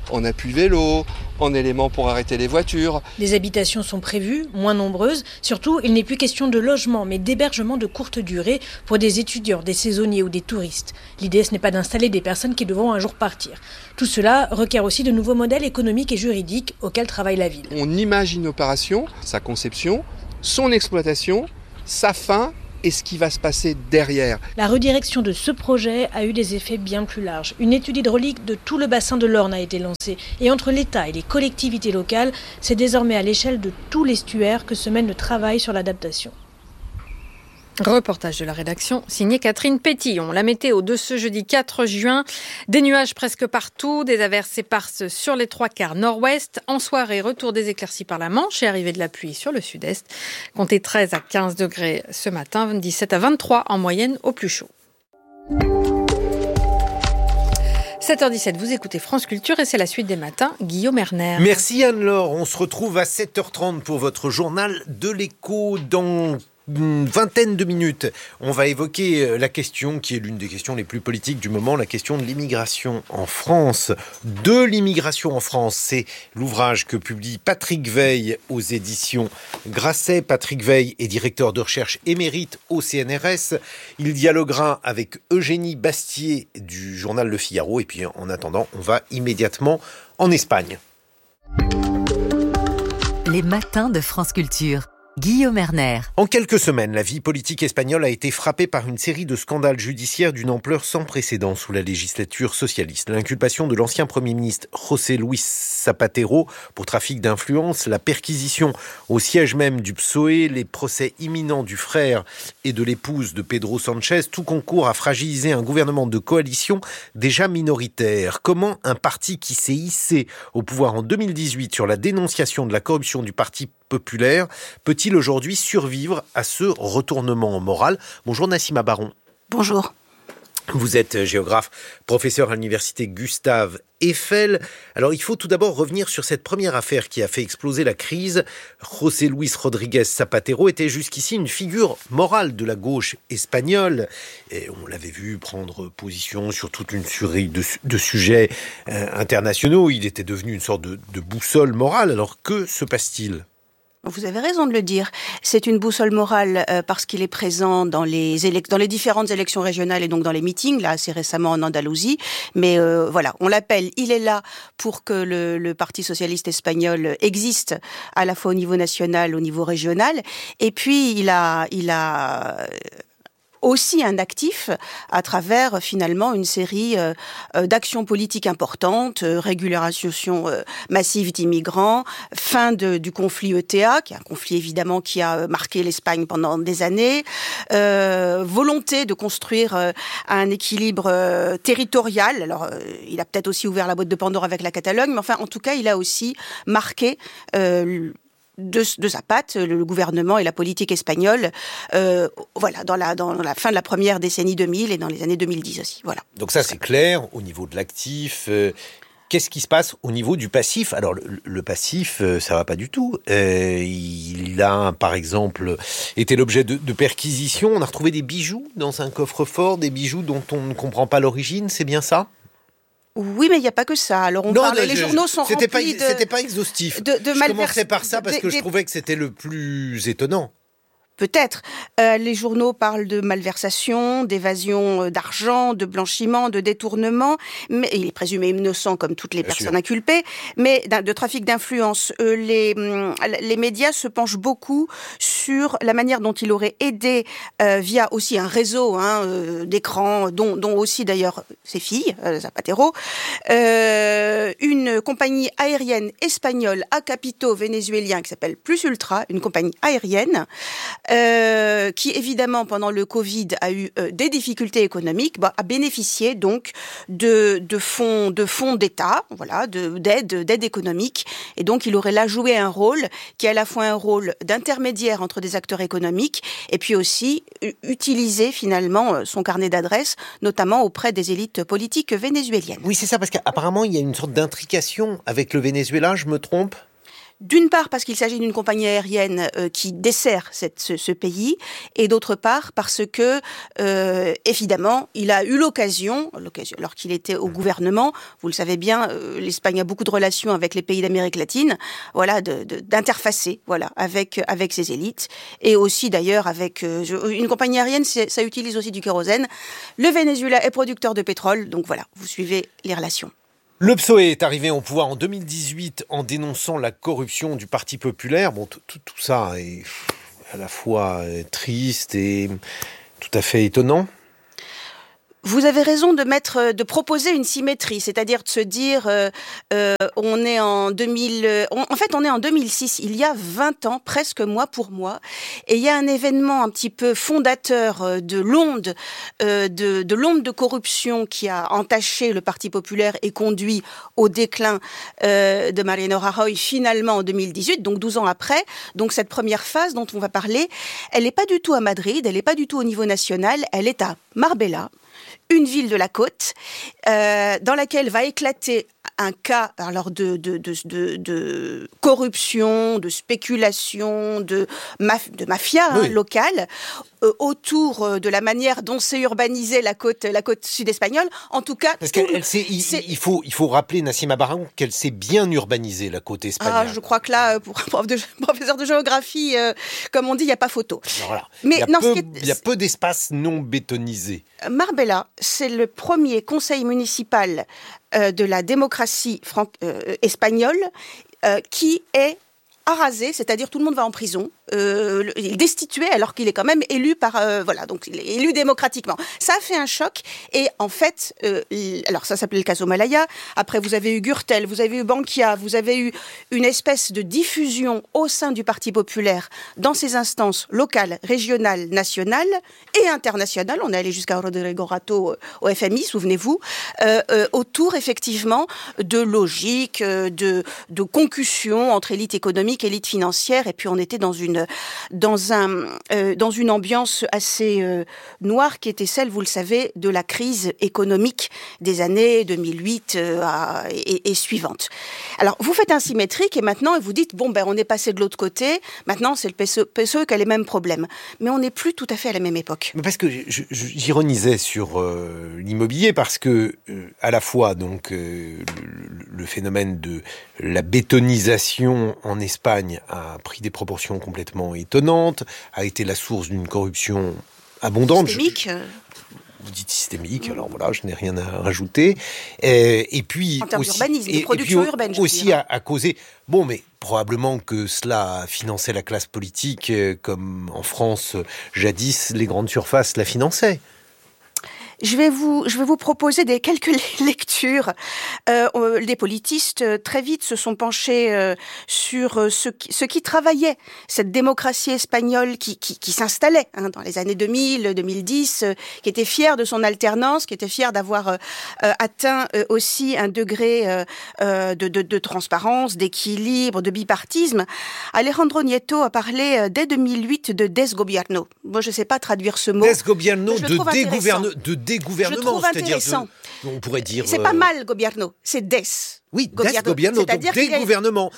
en appui vélo, en éléments pour arrêter les voitures. Des habitations sont prévues, moins nombreuses. Surtout, il n'est plus question de logement, mais d'hébergement de courte durée pour des étudiants, des saisonniers ou des touristes. L'idée, ce n'est pas d'installer des personnes qui devront un jour partir. Tout cela requiert aussi de nouveaux modèles économiques et juridiques auxquels travaille la ville. On imagine une opération, sa conception, son exploitation, sa fin et ce qui va se passer derrière. La redirection de ce projet a eu des effets bien plus larges. Une étude hydraulique de tout le bassin de l'Orne a été lancée. Et entre l'État et les collectivités locales, c'est désormais à l'échelle de tout l'estuaire que se mène le travail sur l'adaptation. Reportage de la rédaction, signé Catherine Pétillon. La météo de ce jeudi 4 juin, des nuages presque partout, des averses éparses sur les 3/4 nord-ouest. En soirée, retour des éclaircies par la Manche et arrivée de la pluie sur le sud-est. Comptez 13 à 15 degrés ce matin, 17 à 23 en moyenne au plus chaud. 7h17, vous écoutez France Culture et c'est la suite des matins. Guillaume Erner. Merci Anne-Laure, on se retrouve à 7h30 pour votre journal de l'écho dans une vingtaine de minutes. On va évoquer la question qui est l'une des questions les plus politiques du moment, la question de l'immigration en France. De l'immigration en France, c'est l'ouvrage que publie Patrick Veil aux éditions Grasset. Patrick Veil est directeur de recherche émérite au CNRS. Il dialoguera avec Eugénie Bastier du journal Le Figaro. Et puis en attendant, on va immédiatement en Espagne. Les matins de France Culture. Guillaume Erner. En quelques semaines, la vie politique espagnole a été frappée par une série de scandales judiciaires d'une ampleur sans précédent sous la législature socialiste. L'inculpation de l'ancien Premier ministre José Luis Zapatero pour trafic d'influence, la perquisition au siège même du PSOE, les procès imminents du frère et de l'épouse de Pedro Sánchez, tout concourt à fragiliser un gouvernement de coalition déjà minoritaire. Comment un parti qui s'est hissé au pouvoir en 2018 sur la dénonciation de la corruption du Parti populaire peut-il aujourd'hui survivre à ce retournement moral ? Bonjour Nassima Baron. Bonjour. Vous êtes géographe, professeur à l'université Gustave Eiffel. Alors il faut tout d'abord revenir sur cette première affaire qui a fait exploser la crise. José Luis Rodríguez Zapatero était jusqu'ici une figure morale de la gauche espagnole. Et on l'avait vu prendre position sur toute une série de sujets internationaux. Il était devenu une sorte de boussole morale. Alors que se passe-t-il ? Vous avez raison de le dire. C'est une boussole morale parce qu'il est présent dans les différentes élections régionales et donc dans les meetings, là assez récemment en Andalousie. Mais voilà, on l'appelle, il est là pour que le Parti socialiste espagnol existe à la fois au niveau national, au niveau régional. Et puis il a aussi un actif à travers finalement une série d'actions politiques importantes, régularisation massive d'immigrants, fin du conflit ETA, qui est un conflit évidemment qui a marqué l'Espagne pendant des années, volonté de construire un équilibre territorial. Alors il a peut-être aussi ouvert la boîte de Pandore avec la Catalogne, mais enfin en tout cas il a aussi marqué de sa patte, le gouvernement et la politique espagnole, voilà, dans la fin de la première décennie 2000 et dans les années 2010 aussi. Voilà. Donc ça c'est clair, au niveau de l'actif. Qu'est-ce qui se passe au niveau du passif ? Alors le passif, ça va pas du tout. Il a par exemple été l'objet de perquisitions. On a retrouvé des bijoux dans un coffre-fort, des bijoux dont on ne comprend pas l'origine, c'est bien ça ? Oui, mais il n'y a pas que ça. Alors les journaux sont remplis C'était pas exhaustif. Je commençais par ça parce que je trouvais que c'était le plus étonnant. Peut-être. Les journaux parlent de malversation, d'évasion d'argent, de blanchiment, de détournement, mais il est présumé innocent comme toutes les personnes inculpées, mais de trafic d'influence. Les médias se penchent beaucoup sur la manière dont il aurait aidé via aussi un réseau d'écrans, dont aussi d'ailleurs ses filles, Zapatero, une compagnie aérienne espagnole à capitaux vénézuéliens qui s'appelle Plus Ultra, une compagnie aérienne, qui évidemment pendant le Covid a eu des difficultés économiques, a bénéficié donc de fonds d'État, voilà, d'aide économique, et donc il aurait là joué un rôle qui est à la fois un rôle d'intermédiaire entre des acteurs économiques et puis aussi utiliser finalement son carnet d'adresses, notamment auprès des élites politiques vénézuéliennes. Oui, c'est ça, parce qu'apparemment il y a une sorte d'intrication avec le Venezuela, je me trompe ? D'une part parce qu'il s'agit d'une compagnie aérienne qui dessert ce pays, et d'autre part parce que, évidemment, il a eu l'occasion, alors qu'il était au gouvernement, vous le savez bien, l'Espagne a beaucoup de relations avec les pays d'Amérique latine, voilà, d'interfacer, voilà, avec ses élites, et aussi d'ailleurs avec une compagnie aérienne, ça utilise aussi du kérosène. Le Venezuela est producteur de pétrole, donc voilà, vous suivez les relations. Le PSOE est arrivé au pouvoir en 2018 en dénonçant la corruption du Parti populaire. Bon, tout ça est à la fois triste et tout à fait étonnant. Vous avez raison de proposer une symétrie, c'est-à-dire de se dire, on est en 2006, il y a 20 ans, presque mois pour mois, et il y a un événement un petit peu fondateur de l'onde de corruption qui a entaché le Parti populaire et conduit au déclin de Mariano Rajoy finalement en 2018, donc 12 ans après. Donc cette première phase dont on va parler, elle n'est pas du tout à Madrid, elle n'est pas du tout au niveau national, elle est à Marbella, une ville de la côte, dans laquelle va éclater un cas alors de corruption, de spéculation, de mafia locale, autour de la manière dont s'est urbanisée la côte sud espagnole. En tout cas, parce il faut rappeler, Nassima Barahou, qu'elle s'est bien urbanisée, la côte espagnole. Je crois que là, pour un professeur de géographie, comme on dit, il n'y a pas photo. Voilà. Mais il y a peu d'espaces non bétonisés. Marbella, c'est le premier conseil municipal de la démocratie espagnole qui est arasé, c'est-à-dire tout le monde va en prison, il est destitué alors qu'il est quand même élu donc il est élu démocratiquement. Ça a fait un choc et en fait, alors ça s'appelait le caso Malaya, après vous avez eu Gürtel, vous avez eu Bankia, vous avez eu une espèce de diffusion au sein du Parti populaire dans ses instances locales, régionales, nationales et internationales, on est allé jusqu'à Rodrigo Rato au FMI, souvenez-vous, autour effectivement de logique, de concussion entre élite économique, élite financière, et puis on était dans une ambiance assez noire qui était celle, vous le savez, de la crise économique des années 2008 et suivantes. Alors, vous faites un symétrique et maintenant, vous dites, on est passé de l'autre côté, maintenant c'est le PSOE qui a les mêmes problèmes. Mais on n'est plus tout à fait à la même époque. Parce que j'ironisais sur l'immobilier, parce que à la fois donc le phénomène de la bétonisation en Espagne a pris des proportions complètement étonnantes, a été la source d'une corruption abondante. Systémique. Vous dites systémique, alors voilà, je n'ai rien à rajouter. Et puis en termes aussi, d'urbanisme, de production urbaine, je aussi à causer. Bon, mais probablement que cela finançait la classe politique, comme en France, jadis, les grandes surfaces la finançaient. Je vais vous proposer quelques lectures. Les politistes très vite se sont penchés sur ceux qui travaillaient cette démocratie espagnole qui s'installait dans les années 2000, 2010, qui était fière de son alternance, qui était fière d'avoir atteint aussi un degré de transparence, d'équilibre, de bipartisme. Alejandro Nieto a parlé dès 2008 de desgobierno. Moi, je ne sais pas traduire ce mot. Desgobierno, de je le trouve intéressant. On pourrait dire. C'est pas mal, gobierno, c'est des. Oui, desgobierno, donc des gouvernements,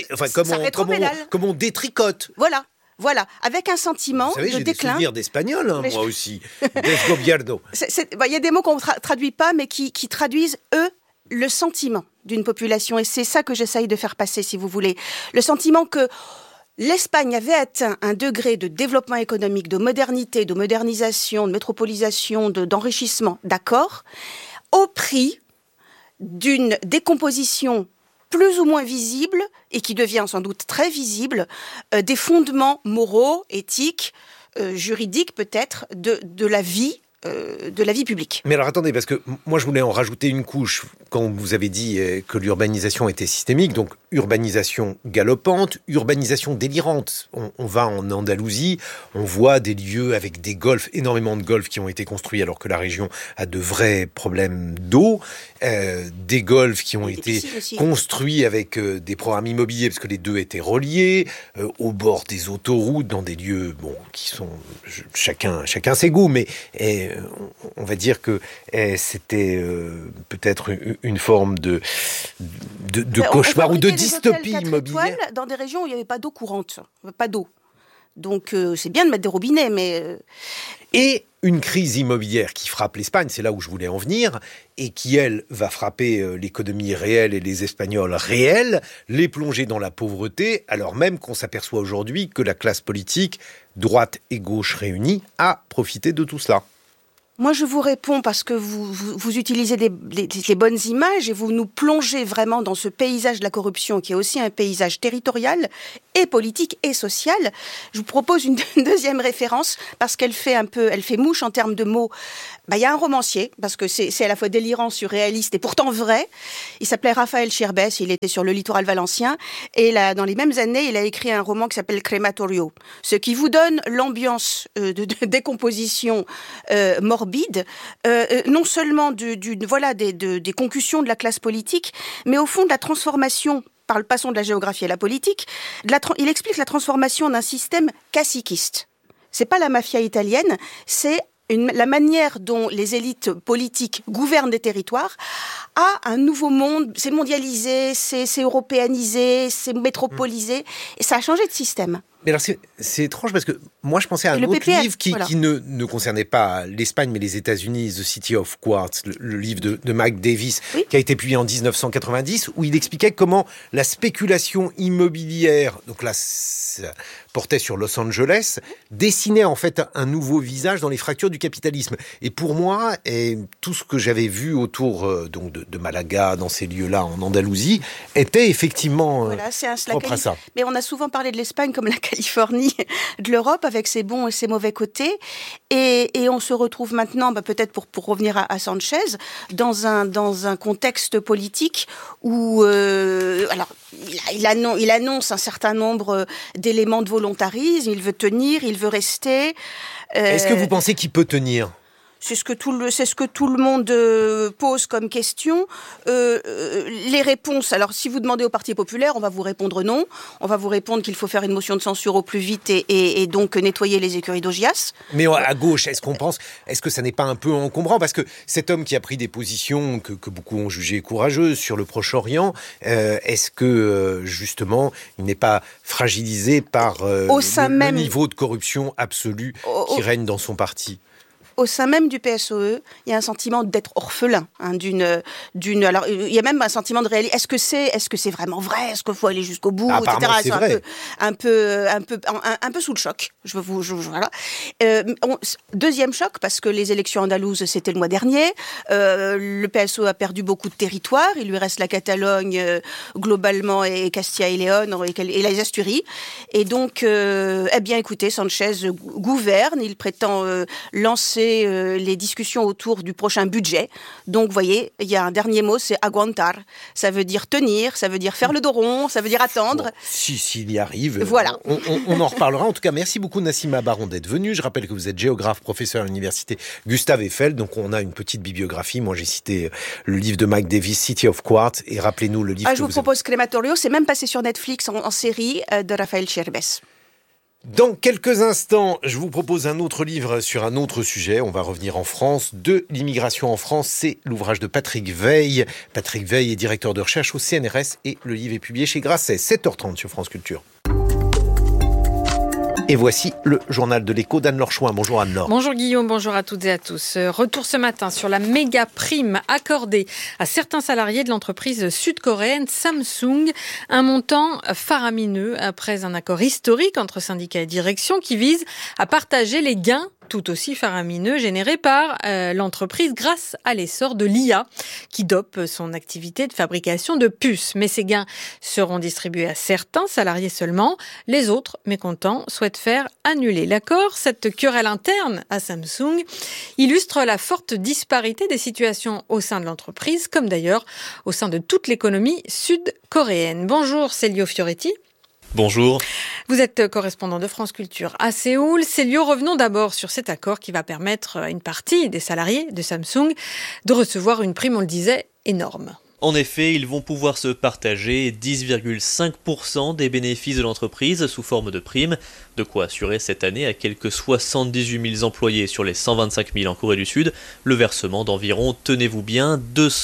comme on détricote. Voilà, avec un sentiment de déclin. J'ai des souvenirs d'espagnol, moi aussi. Desgobierno. Il y a des mots qu'on ne traduit pas, mais qui traduisent, eux, le sentiment d'une population. Et c'est ça que j'essaye de faire passer, si vous voulez. Le sentiment que l'Espagne avait atteint un degré de développement économique, de modernité, de modernisation, de métropolisation, d'enrichissement, d'accord, au prix d'une décomposition plus ou moins visible, et qui devient sans doute très visible, des fondements moraux, éthiques, juridiques peut-être, de la vie publique. Mais alors attendez, parce que moi je voulais en rajouter une couche quand vous avez dit que l'urbanisation était systémique, donc urbanisation galopante, urbanisation délirante. On va en Andalousie, on voit des lieux avec des golfs, énormément de golfs qui ont été construits alors que la région a de vrais problèmes d'eau, des golfs qui ont été construits avec des programmes immobiliers parce que les deux étaient reliés, au bord des autoroutes, dans des lieux qui sont chacun ses goûts, mais on va dire que c'était peut-être une forme cauchemar ou de dystopie immobilière. Dans des régions où il n'y avait pas d'eau courante, pas d'eau. Donc c'est bien de mettre des robinets, mais... Et une crise immobilière qui frappe l'Espagne, c'est là où je voulais en venir, et qui, elle, va frapper l'économie réelle et les Espagnols réels, les plonger dans la pauvreté, alors même qu'on s'aperçoit aujourd'hui que la classe politique, droite et gauche réunie, a profité de tout cela. Moi, je vous réponds parce que vous utilisez les bonnes images et vous nous plongez vraiment dans ce paysage de la corruption qui est aussi un paysage territorial et politique et social. Je vous propose une deuxième référence parce qu'elle fait mouche en termes de mots. Il y a un romancier, parce que c'est à la fois délirant, surréaliste et pourtant vrai. Il s'appelait Rafael Chirbes, il était sur le littoral valencien. Et là, dans les mêmes années, il a écrit un roman qui s'appelle Crematorio. Ce qui vous donne l'ambiance de décomposition morbide, non seulement des concussions de la classe politique, mais au fond de la transformation, passons de la géographie à la politique, il explique la transformation d'un système caciquiste. C'est pas la mafia italienne, c'est la manière dont les élites politiques gouvernent des territoires a un nouveau monde, c'est mondialisé, c'est européanisé, c'est métropolisé, et ça a changé de système. Mais alors c'est étrange parce que moi je pensais à un autre livre qui ne concernait pas l'Espagne mais les États-Unis, The City of Quartz, le livre de Mike Davis, qui a été publié en 1990, où il expliquait comment la spéculation immobilière, donc là ça portait sur Los Angeles, dessinait en fait un nouveau visage dans les fractures du capitalisme. Et pour moi, et tout ce que j'avais vu autour donc de Malaga, dans ces lieux-là en Andalousie, était effectivement propre à ça. Mais on a souvent parlé de l'Espagne comme la Californie de l'Europe, avec ses bons et ses mauvais côtés. Et on se retrouve maintenant, peut-être pour revenir à Sanchez, dans un contexte politique où il annonce un certain nombre d'éléments de volontarisme, il veut tenir, il veut rester. Est-ce que vous pensez qu'il peut tenir ? C'est ce que tout le monde pose comme question. Les réponses, alors si vous demandez au Parti populaire, on va vous répondre non. On va vous répondre qu'il faut faire une motion de censure au plus vite et donc nettoyer les écuries d'Augias. Mais à gauche, est-ce que ça n'est pas un peu encombrant ? Parce que cet homme qui a pris des positions que beaucoup ont jugées courageuses sur le Proche-Orient, est-ce que justement il n'est pas fragilisé par le niveau de corruption absolu qui règne dans son parti ? Au sein même du PSOE, il y a un sentiment d'être orphelin, alors il y a même un sentiment de réalité. Est-ce que c'est vraiment vrai ? Est-ce qu'il faut aller jusqu'au bout, etc. C'est vrai. Un peu sous le choc. Voilà. Deuxième choc, parce que les élections andalouses, c'était le mois dernier. Le PSOE a perdu beaucoup de territoire. Il lui reste la Catalogne globalement et Castilla et Léon et les Asturies. Et donc, écoutez, Sanchez gouverne. Il prétend lancer les discussions autour du prochain budget. Donc, vous voyez, il y a un dernier mot, c'est aguantar. Ça veut dire tenir, ça veut dire faire le dos rond, ça veut dire attendre. Bon, s'il y arrive, voilà. On en reparlera. En tout cas, merci beaucoup Nassima Baron d'être venue. Je rappelle que vous êtes géographe, professeur à l'université Gustave Eiffel. Donc, on a une petite bibliographie. Moi, j'ai cité le livre de Mike Davis, City of Quartz. Et rappelez-nous le livre je vous propose Crematorio. C'est même passé sur Netflix en série de Rafael Chirbes. Dans quelques instants, je vous propose un autre livre sur un autre sujet. On va revenir en France. De l'immigration en France, c'est l'ouvrage de Patrick Veil. Patrick Veil est directeur de recherche au CNRS et le livre est publié chez Grasset. 7h30 sur France Culture. Et voici le journal de l'écho d'Anne-Laure Chouin. Bonjour Anne-Laure. Bonjour Guillaume, bonjour à toutes et à tous. Retour ce matin sur la méga prime accordée à certains salariés de l'entreprise sud-coréenne Samsung. Un montant faramineux après un accord historique entre syndicats et direction qui vise à partager les gains tout aussi faramineux générés par l'entreprise grâce à l'essor de l'IA qui dope son activité de fabrication de puces. Mais ces gains seront distribués à certains salariés seulement. Les autres, mécontents, souhaitent faire annuler l'accord. Cette querelle interne à Samsung illustre la forte disparité des situations au sein de l'entreprise, comme d'ailleurs au sein de toute l'économie sud-coréenne. Bonjour Célio Fioretti. Bonjour. Vous êtes correspondant de France Culture à Séoul. Célio, revenons d'abord sur cet accord qui va permettre à une partie des salariés de Samsung de recevoir une prime, on le disait, énorme. En effet, ils vont pouvoir se partager 10,5% des bénéfices de l'entreprise sous forme de primes, de quoi assurer cette année à quelques 78 000 employés sur les 125 000 en Corée du Sud le versement d'environ, tenez-vous bien,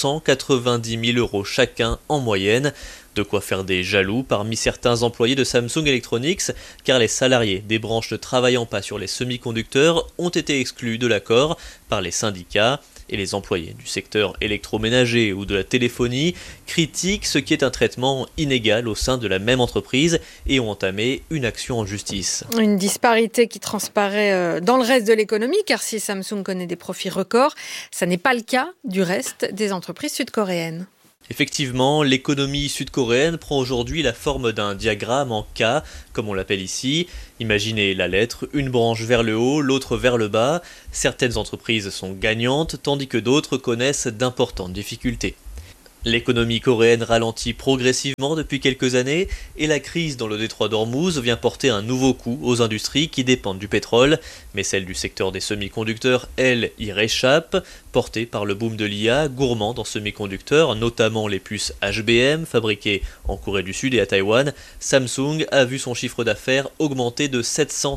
290 000 € chacun en moyenne. De quoi faire des jaloux parmi certains employés de Samsung Electronics, car les salariés des branches ne travaillant pas sur les semi-conducteurs ont été exclus de l'accord par les syndicats. Et les employés du secteur électroménager ou de la téléphonie critiquent ce qui est un traitement inégal au sein de la même entreprise et ont entamé une action en justice. Une disparité qui transparaît dans le reste de l'économie, car si Samsung connaît des profits records, ça n'est pas le cas du reste des entreprises sud-coréennes. Effectivement, l'économie sud-coréenne prend aujourd'hui la forme d'un diagramme en K, comme on l'appelle ici. Imaginez la lettre, une branche vers le haut, l'autre vers le bas. Certaines entreprises sont gagnantes, tandis que d'autres connaissent d'importantes difficultés. L'économie coréenne ralentit progressivement depuis quelques années et la crise dans le détroit d'Ormuz vient porter un nouveau coup aux industries qui dépendent du pétrole. Mais celle du secteur des semi-conducteurs, elle, y réchappe, portée par le boom de l'IA, gourmand dans semi-conducteurs, notamment les puces HBM fabriquées en Corée du Sud et à Taïwan. Samsung a vu son chiffre d'affaires augmenter de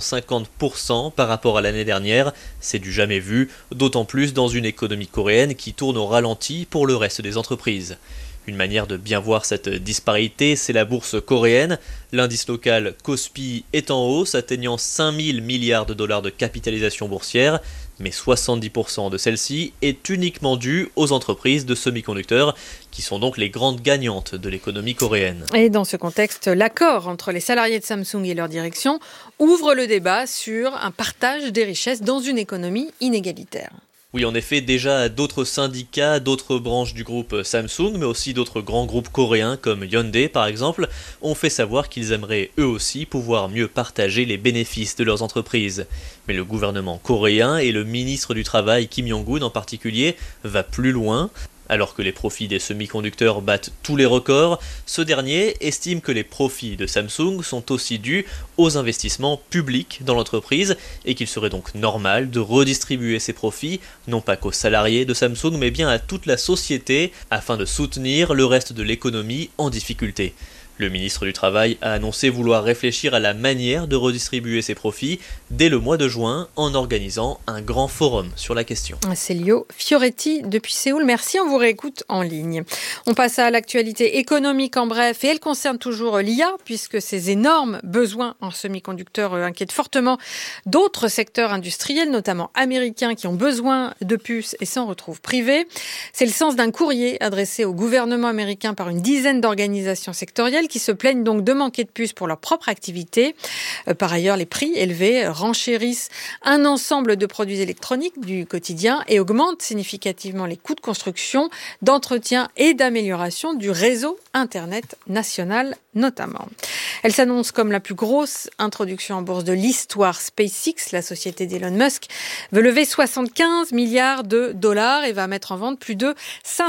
750% par rapport à l'année dernière. C'est du jamais vu, d'autant plus dans une économie coréenne qui tourne au ralenti pour le reste des entreprises. Une manière de bien voir cette disparité, c'est la bourse coréenne. L'indice local Kospi est en hausse, atteignant 5 000 milliards de dollars de capitalisation boursière, mais 70% de celle-ci est uniquement due aux entreprises de semi-conducteurs, qui sont donc les grandes gagnantes de l'économie coréenne. Et dans ce contexte, l'accord entre les salariés de Samsung et leur direction ouvre le débat sur un partage des richesses dans une économie inégalitaire. Oui, en effet, déjà d'autres syndicats, d'autres branches du groupe Samsung, mais aussi d'autres grands groupes coréens comme Hyundai par exemple, ont fait savoir qu'ils aimeraient eux aussi pouvoir mieux partager les bénéfices de leurs entreprises. Mais le gouvernement coréen et le ministre du Travail Kim Yong-un en particulier va plus loin. Alors que les profits des semi-conducteurs battent tous les records, ce dernier estime que les profits de Samsung sont aussi dus aux investissements publics dans l'entreprise et qu'il serait donc normal de redistribuer ces profits, non pas qu'aux salariés de Samsung, mais bien à toute la société afin de soutenir le reste de l'économie en difficulté. Le ministre du Travail a annoncé vouloir réfléchir à la manière de redistribuer ses profits dès le mois de juin en organisant un grand forum sur la question. Célio Fioretti depuis Séoul, merci, on vous réécoute en ligne. On passe à l'actualité économique en bref et elle concerne toujours l'IA puisque ces énormes besoins en semi-conducteurs inquiètent fortement d'autres secteurs industriels, notamment américains qui ont besoin de puces et s'en retrouvent privés. C'est le sens d'un courrier adressé au gouvernement américain par une dizaine d'organisations sectorielles qui se plaignent donc de manquer de puces pour leur propre activité. Par ailleurs, les prix élevés renchérissent un ensemble de produits électroniques du quotidien et augmentent significativement les coûts de construction, d'entretien et d'amélioration du réseau Internet national notamment. Elle s'annonce comme la plus grosse introduction en bourse de l'histoire. SpaceX, la société d'Elon Musk, veut lever 75 milliards de dollars et va mettre en vente plus de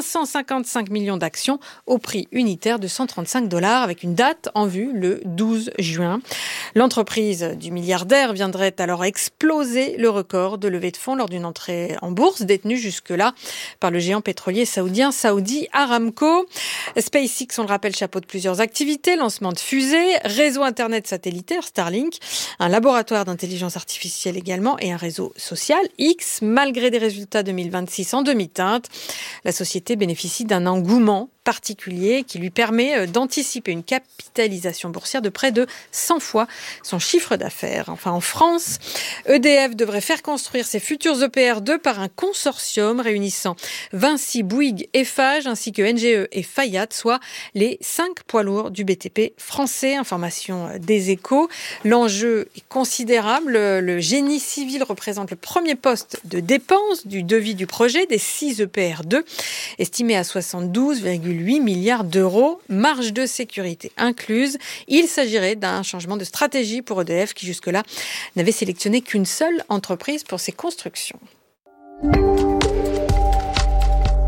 555 millions d'actions au prix unitaire de 135 $ avec une date en vue le 12 juin. L'entreprise du milliardaire viendrait alors exploser le record de levée de fonds lors d'une entrée en bourse détenue jusque-là par le géant pétrolier saoudien Saudi Aramco. SpaceX, on le rappelle, chapeaute plusieurs activités, lancement de fusées, réseau Internet satellitaire Starlink, un laboratoire d'intelligence artificielle également et un réseau social X. Malgré des résultats 2026 en demi-teinte, la société bénéficie d'un engouement particulier qui lui permet d'anticiper une capitalisation boursière de près de 100 fois son chiffre d'affaires. Enfin, en France, EDF devrait faire construire ses futurs EPR2 par un consortium réunissant Vinci, Bouygues, Eiffage ainsi que NGE et Fayat, soit les 5 poids lourds du BTP français. Information des Échos. L'enjeu est considérable. Le génie civil représente le premier poste de dépense du devis du projet des 6 EPR2, estimé à 72,8 milliards d'euros, marge de sécurité incluse. Il s'agirait d'un changement de stratégie pour EDF qui jusque-là n'avait sélectionné qu'une seule entreprise pour ses constructions.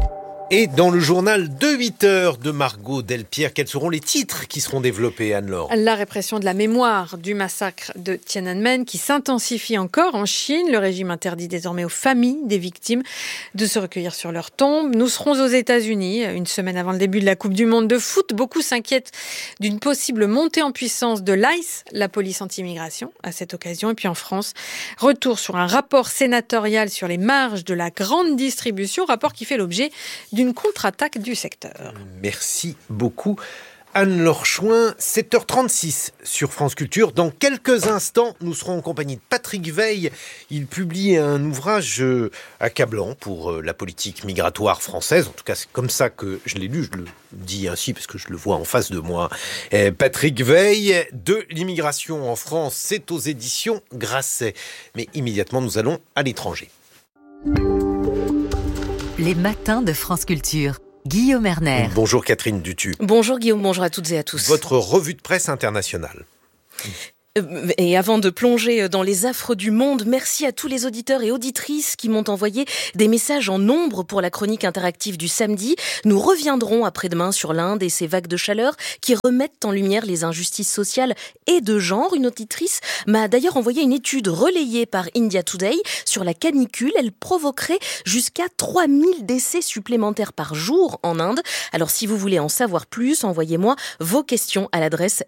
Et dans le journal de 8h de Margot Delpierre, quels seront les titres qui seront développés, Anne-Laure ? La répression de la mémoire du massacre de Tiananmen qui s'intensifie encore en Chine. Le régime interdit désormais aux familles des victimes de se recueillir sur leur tombe. Nous serons aux États-Unis, une semaine avant le début de la Coupe du Monde de foot. Beaucoup s'inquiètent d'une possible montée en puissance de l'ICE, la police anti-immigration, à cette occasion. Et puis en France, retour sur un rapport sénatorial sur les marges de la grande distribution, rapport qui fait l'objet d'une contre-attaque du secteur. Merci beaucoup. Anne-Laure Chouin, 7h36 sur France Culture. Dans quelques instants, nous serons en compagnie de Patrick Veil. Il publie un ouvrage accablant pour la politique migratoire française. En tout cas, c'est comme ça que je l'ai lu. Je le dis ainsi parce que je le vois en face de moi. Patrick Veil, de l'immigration en France, c'est aux éditions Grasset. Mais immédiatement, nous allons à l'étranger. Les matins de France Culture. Guillaume Erner. Bonjour Catherine Dutu. Bonjour Guillaume, bonjour à toutes et à tous. Votre revue de presse internationale. Et avant de plonger dans les affres du monde, merci à tous les auditeurs et auditrices qui m'ont envoyé des messages en nombre pour la chronique interactive du samedi. Nous reviendrons après-demain sur l'Inde et ses vagues de chaleur qui remettent en lumière les injustices sociales et de genre. Une auditrice m'a d'ailleurs envoyé une étude relayée par India Today sur la canicule. Elle provoquerait jusqu'à 3000 décès supplémentaires par jour en Inde. Alors si vous voulez en savoir plus, envoyez-moi vos questions à l'adresse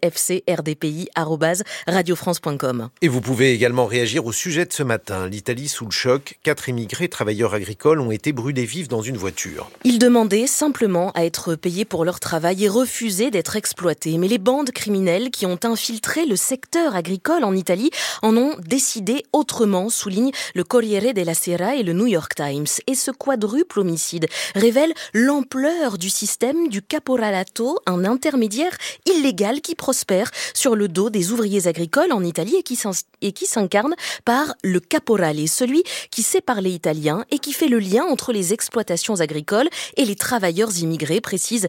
fcrdpi@radiofrance.com. Et vous pouvez également réagir au sujet de ce matin. L'Italie sous le choc. 4 immigrés travailleurs agricoles ont été brûlés vifs dans une voiture. Ils demandaient simplement à être payés pour leur travail et refusaient d'être exploités. Mais les bandes criminelles qui ont infiltré le secteur agricole en Italie en ont décidé autrement, souligne le Corriere della Sera et le New York Times. Et ce quadruple homicide révèle l'ampleur du système du caporalato, un intermédiaire illégal qui prospère sur le dos des ouvriers agricoles en Italie et qui s'incarne par le caporale, celui qui sait parler italien et qui fait le lien entre les exploitations agricoles et les travailleurs immigrés, précise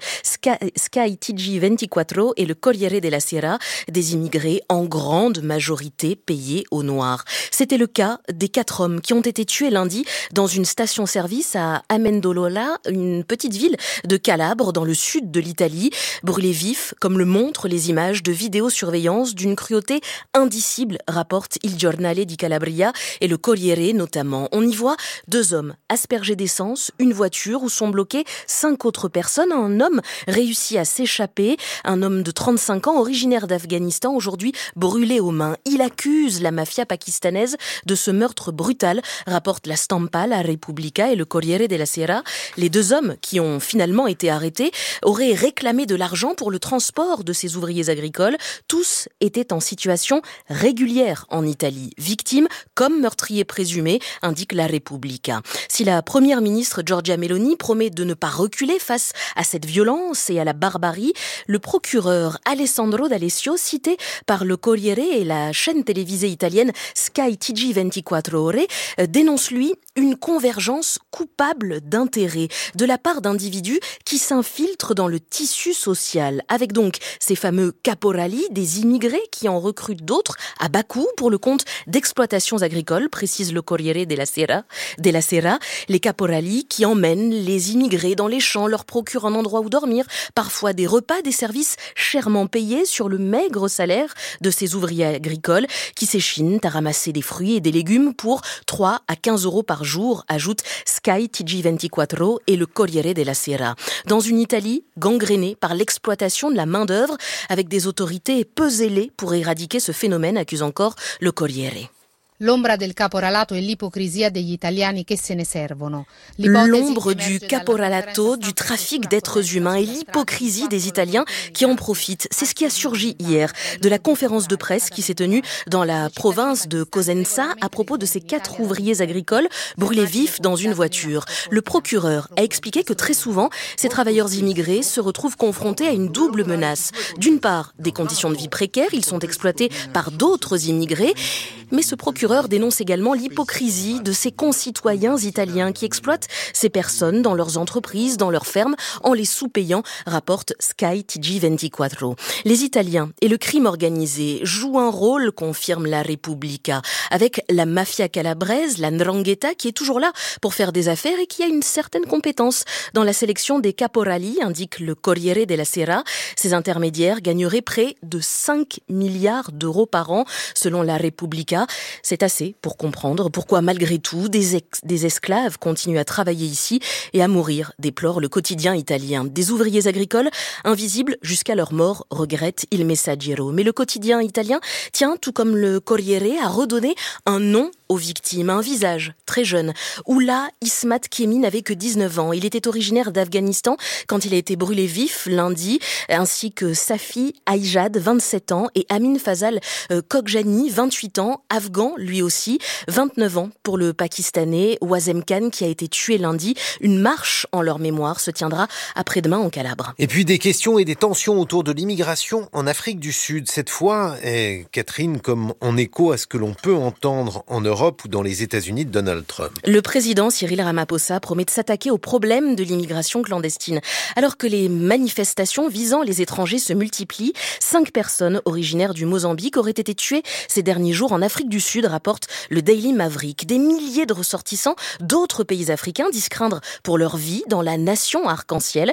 Sky TG24 et le Corriere della Sera, des immigrés en grande majorité payés au noir. C'était le cas des 4 hommes qui ont été tués lundi dans une station-service à Amendola, une petite ville de Calabre dans le sud de l'Italie, brûlés vifs comme le montrent les images de vidéosurveillance d'une cruauté indicible, rapporte Il Giornale di Calabria et le Corriere notamment. On y voit 2 hommes aspergés d'essence, une voiture où sont bloquées 5 autres personnes. Un homme réussit à s'échapper, un homme de 35 ans originaire d'Afghanistan, aujourd'hui brûlé aux mains. Il accuse la mafia pakistanaise de ce meurtre brutal, rapporte la Stampa, la Repubblica et le Corriere della Sera. Les 2 hommes qui ont finalement été arrêtés auraient réclamé de l'argent pour le transport de ces ouvriers agricoles. Tous étaient en situation régulière en Italie, victimes comme meurtriers présumés, indique la Repubblica. Si la première ministre Giorgia Meloni promet de ne pas reculer face à cette violence et à la barbarie, le procureur Alessandro D'Alessio, cité par le Corriere et la chaîne télévisée italienne Sky TG24, dénonce lui une convergence coupable d'intérêts de la part d'individus qui s'infiltrent dans le tissu social, avec donc ces fameux caporali, des immigrés qui en recrutent d'autres à bas coût pour le compte d'exploitations agricoles, précise le Corriere della Sera. Les caporali qui emmènent les immigrés dans les champs, leur procurent un endroit où dormir, parfois des repas, des services chèrement payés sur le maigre salaire de ces ouvriers agricoles qui s'échinent à ramasser des fruits et des légumes pour 3 à 15 euros par jour, ajoute Sky TG24 et le Corriere della Sera. Dans une Italie gangrénée par l'exploitation de la main-d'œuvre, avec des autorités peu zélées pour éradiquer ce phénomène, accuse encore le Corriere. L'ombra del caporalato e l'ipocrisia degli italiani che se ne servono. L'ombre du caporalato, du trafic d'êtres humains et l'hypocrisie des Italiens qui en profitent. C'est ce qui a surgi hier de la conférence de presse qui s'est tenue dans la province de Cosenza à propos de ces 4 ouvriers agricoles brûlés vifs dans une voiture. Le procureur a expliqué que très souvent, ces travailleurs immigrés se retrouvent confrontés à une double menace. D'une part, des conditions de vie précaires, ils sont exploités par d'autres immigrés, mais ce procureur procureur dénonce également l'hypocrisie de ses concitoyens italiens qui exploitent ces personnes dans leurs entreprises, dans leurs fermes, en les sous-payant, rapporte Sky TG24. Les Italiens et le crime organisé jouent un rôle, confirme la Repubblica, avec la mafia calabraise, la 'ndrangheta, qui est toujours là pour faire des affaires et qui a une certaine compétence dans la sélection des caporali, indique le Corriere della Sera. Ces intermédiaires gagneraient près de 5 milliards d'euros par an, selon la Repubblica. C'est assez pour comprendre pourquoi, malgré tout, des esclaves continuent à travailler ici et à mourir, déplore le quotidien italien. Des ouvriers agricoles invisibles jusqu'à leur mort, regrette Il Messaggero. Mais le quotidien italien tient, tout comme le Corriere, à redonner un nom aux victimes, un visage très jeune. Oula Ismat Kemi n'avait que 19 ans. Il était originaire d'Afghanistan quand il a été brûlé vif lundi, ainsi que Safi Aïjad, 27 ans, et Amin Fazal Kogjani, 28 ans, afghan lui aussi, 29 ans pour le Pakistanais Wazem Khan qui a été tué lundi. Une marche en leur mémoire se tiendra après-demain en Calabre. Et puis des questions et des tensions autour de l'immigration en Afrique du Sud. Cette fois, Catherine, comme en écho à ce que l'on peut entendre en Europe ou dans les États-Unis de Donald Trump. Le président Cyril Ramaphosa promet de s'attaquer au problème de l'immigration clandestine. Alors que les manifestations visant les étrangers se multiplient, 5 personnes originaires du Mozambique auraient été tuées ces derniers jours en Afrique du Sud, rapporte le Daily Maverick. Des milliers de ressortissants d'autres pays africains disent craindre pour leur vie dans la nation arc-en-ciel,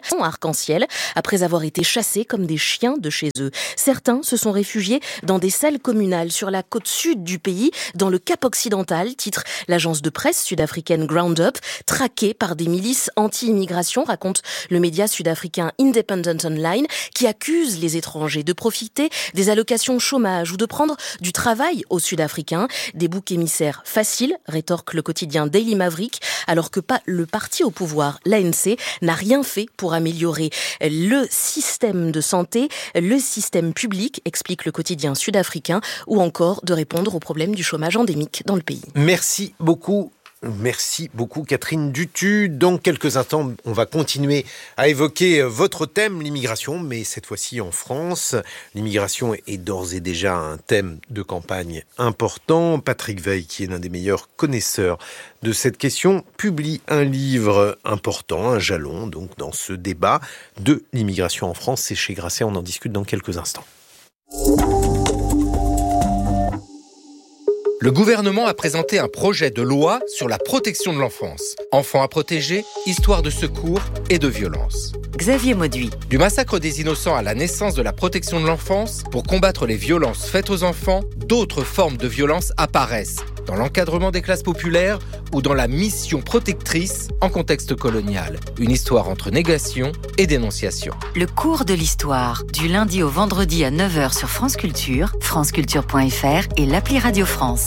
après avoir été chassés comme des chiens de chez eux. Certains se sont réfugiés dans des salles communales sur la côte sud du pays, dans le Cap occidental, titre l'agence de presse sud-africaine Ground Up, traqués par des milices anti-immigration, raconte le média sud-africain Independent Online, qui accuse les étrangers de profiter des allocations chômage ou de prendre du travail aux Sud-Africains. Des boucs émissaires faciles, rétorque le quotidien Daily Maverick, alors que le parti au pouvoir, l'ANC, n'a rien fait pour améliorer le système de santé, le système public, explique le quotidien sud-africain, ou encore de répondre aux problèmes du chômage endémique dans le pays. Merci beaucoup. Merci beaucoup Catherine Dutu. Dans quelques instants, on va continuer à évoquer votre thème, l'immigration, mais cette fois-ci en France. L'immigration est d'ores et déjà un thème de campagne important. Patrick Weil, qui est l'un des meilleurs connaisseurs de cette question, publie un livre important, un jalon, donc dans ce débat de l'immigration en France. C'est chez Grasset, on en discute dans quelques instants. Le gouvernement a présenté un projet de loi sur la protection de l'enfance. Enfants à protéger, histoire de secours et de violence. Xavier Mauduit. Du massacre des innocents à la naissance de la protection de l'enfance, pour combattre les violences faites aux enfants, d'autres formes de violence apparaissent, dans l'encadrement des classes populaires ou dans la mission protectrice en contexte colonial. Une histoire entre négation et dénonciation. Le cours de l'histoire, du lundi au vendredi à 9h sur France Culture, franceculture.fr et l'appli Radio France.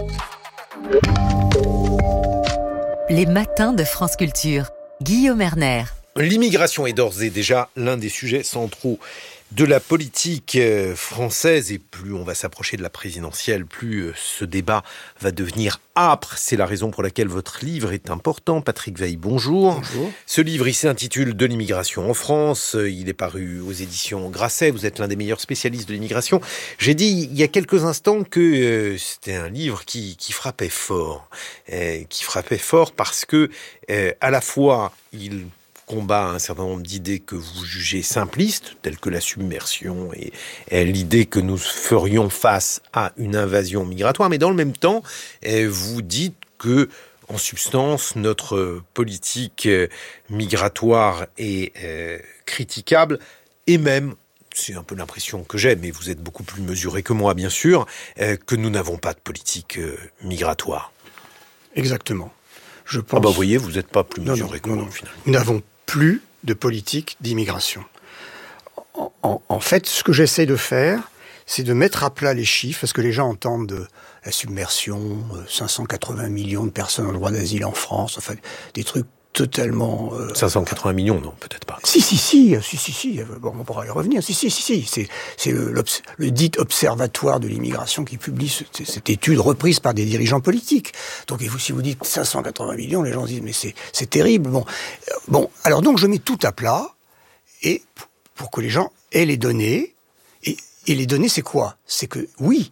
Les matins de France Culture. Guillaume Erner. L'immigration est d'ores et déjà l'un des sujets centraux de la politique française, et plus on va s'approcher de la présidentielle, plus ce débat va devenir âpre. C'est la raison pour laquelle votre livre est important. Patrick Weil, bonjour. Bonjour. Ce livre, il s'intitule « De l'immigration en France ». Il est paru aux éditions Grasset. Vous êtes l'un des meilleurs spécialistes de l'immigration. J'ai dit il y a quelques instants que c'était un livre qui frappait fort. Qui frappait fort parce que, à la fois, il combat un certain nombre d'idées que vous jugez simplistes, telles que la submersion et l'idée que nous ferions face à une invasion migratoire, mais dans le même temps, vous dites que, en substance, notre politique migratoire est critiquable, et même, c'est un peu l'impression que j'ai, mais vous êtes beaucoup plus mesuré que moi, bien sûr, que nous n'avons pas de politique migratoire. Exactement. Je pense... vous voyez, vous n'êtes pas plus mesuré que moi, finalement. Nous n'avons plus de politique d'immigration. En fait, ce que j'essaie de faire, c'est de mettre à plat les chiffres, parce que les gens entendent de la submersion, 580 millions de personnes en droit d'asile en France, enfin, des trucs totalement... 580 millions, non, peut-être pas. Si. Bon, on pourra y revenir. Si. C'est le dit observatoire de l'immigration qui publie cette étude reprise par des dirigeants politiques. Donc, si vous dites 580 millions, les gens disent, mais c'est terrible. Bon, alors donc, je mets tout à plat, et pour que les gens aient les données. Et les données, c'est quoi ? C'est que, oui,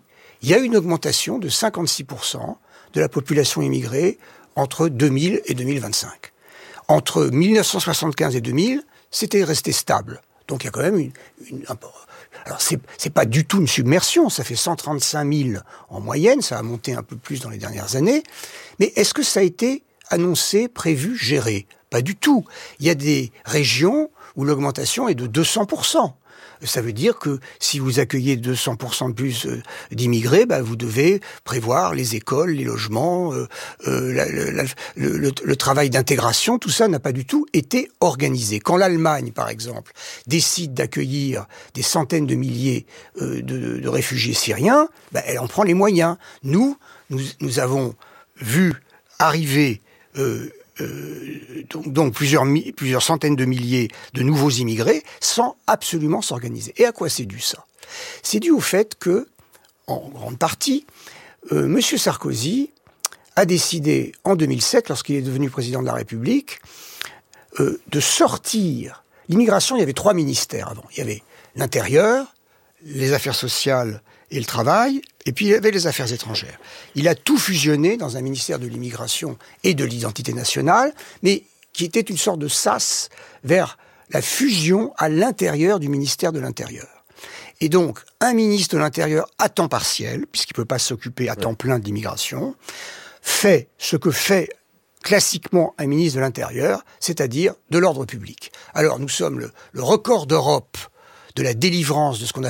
il y a eu une augmentation de 56% de la population immigrée entre 2000 et 2025. Entre 1975 et 2000, c'était resté stable. Donc il y a quand même alors c'est pas du tout une submersion, ça fait 135 000 en moyenne, ça a monté un peu plus dans les dernières années. Mais est-ce que ça a été annoncé, prévu, géré ? Pas du tout. Il y a des régions où l'augmentation est de 200%. Ça veut dire que si vous accueillez 200% de plus d'immigrés, vous devez prévoir les écoles, les logements, le travail d'intégration. Tout ça n'a pas du tout été organisé. Quand l'Allemagne, par exemple, décide d'accueillir des centaines de milliers de réfugiés syriens, elle en prend les moyens. Nous avons vu arriver donc plusieurs centaines de milliers de nouveaux immigrés sans absolument s'organiser. Et à quoi c'est dû ça ? C'est dû au fait que, en grande partie, M. Sarkozy a décidé en 2007, lorsqu'il est devenu président de la République, de sortir. L'immigration, il y avait 3 ministères avant. Il y avait l'intérieur, les affaires sociales et le travail, et puis il y avait les affaires étrangères. Il a tout fusionné dans un ministère de l'immigration et de l'identité nationale, mais qui était une sorte de sas vers la fusion à l'intérieur du ministère de l'Intérieur. Et donc, un ministre de l'Intérieur à temps partiel, puisqu'il ne peut pas s'occuper à temps plein de l'immigration, fait ce que fait classiquement un ministre de l'Intérieur, c'est-à-dire de l'ordre public. Alors, nous sommes le record d'Europe de la délivrance de ce qu'on appelle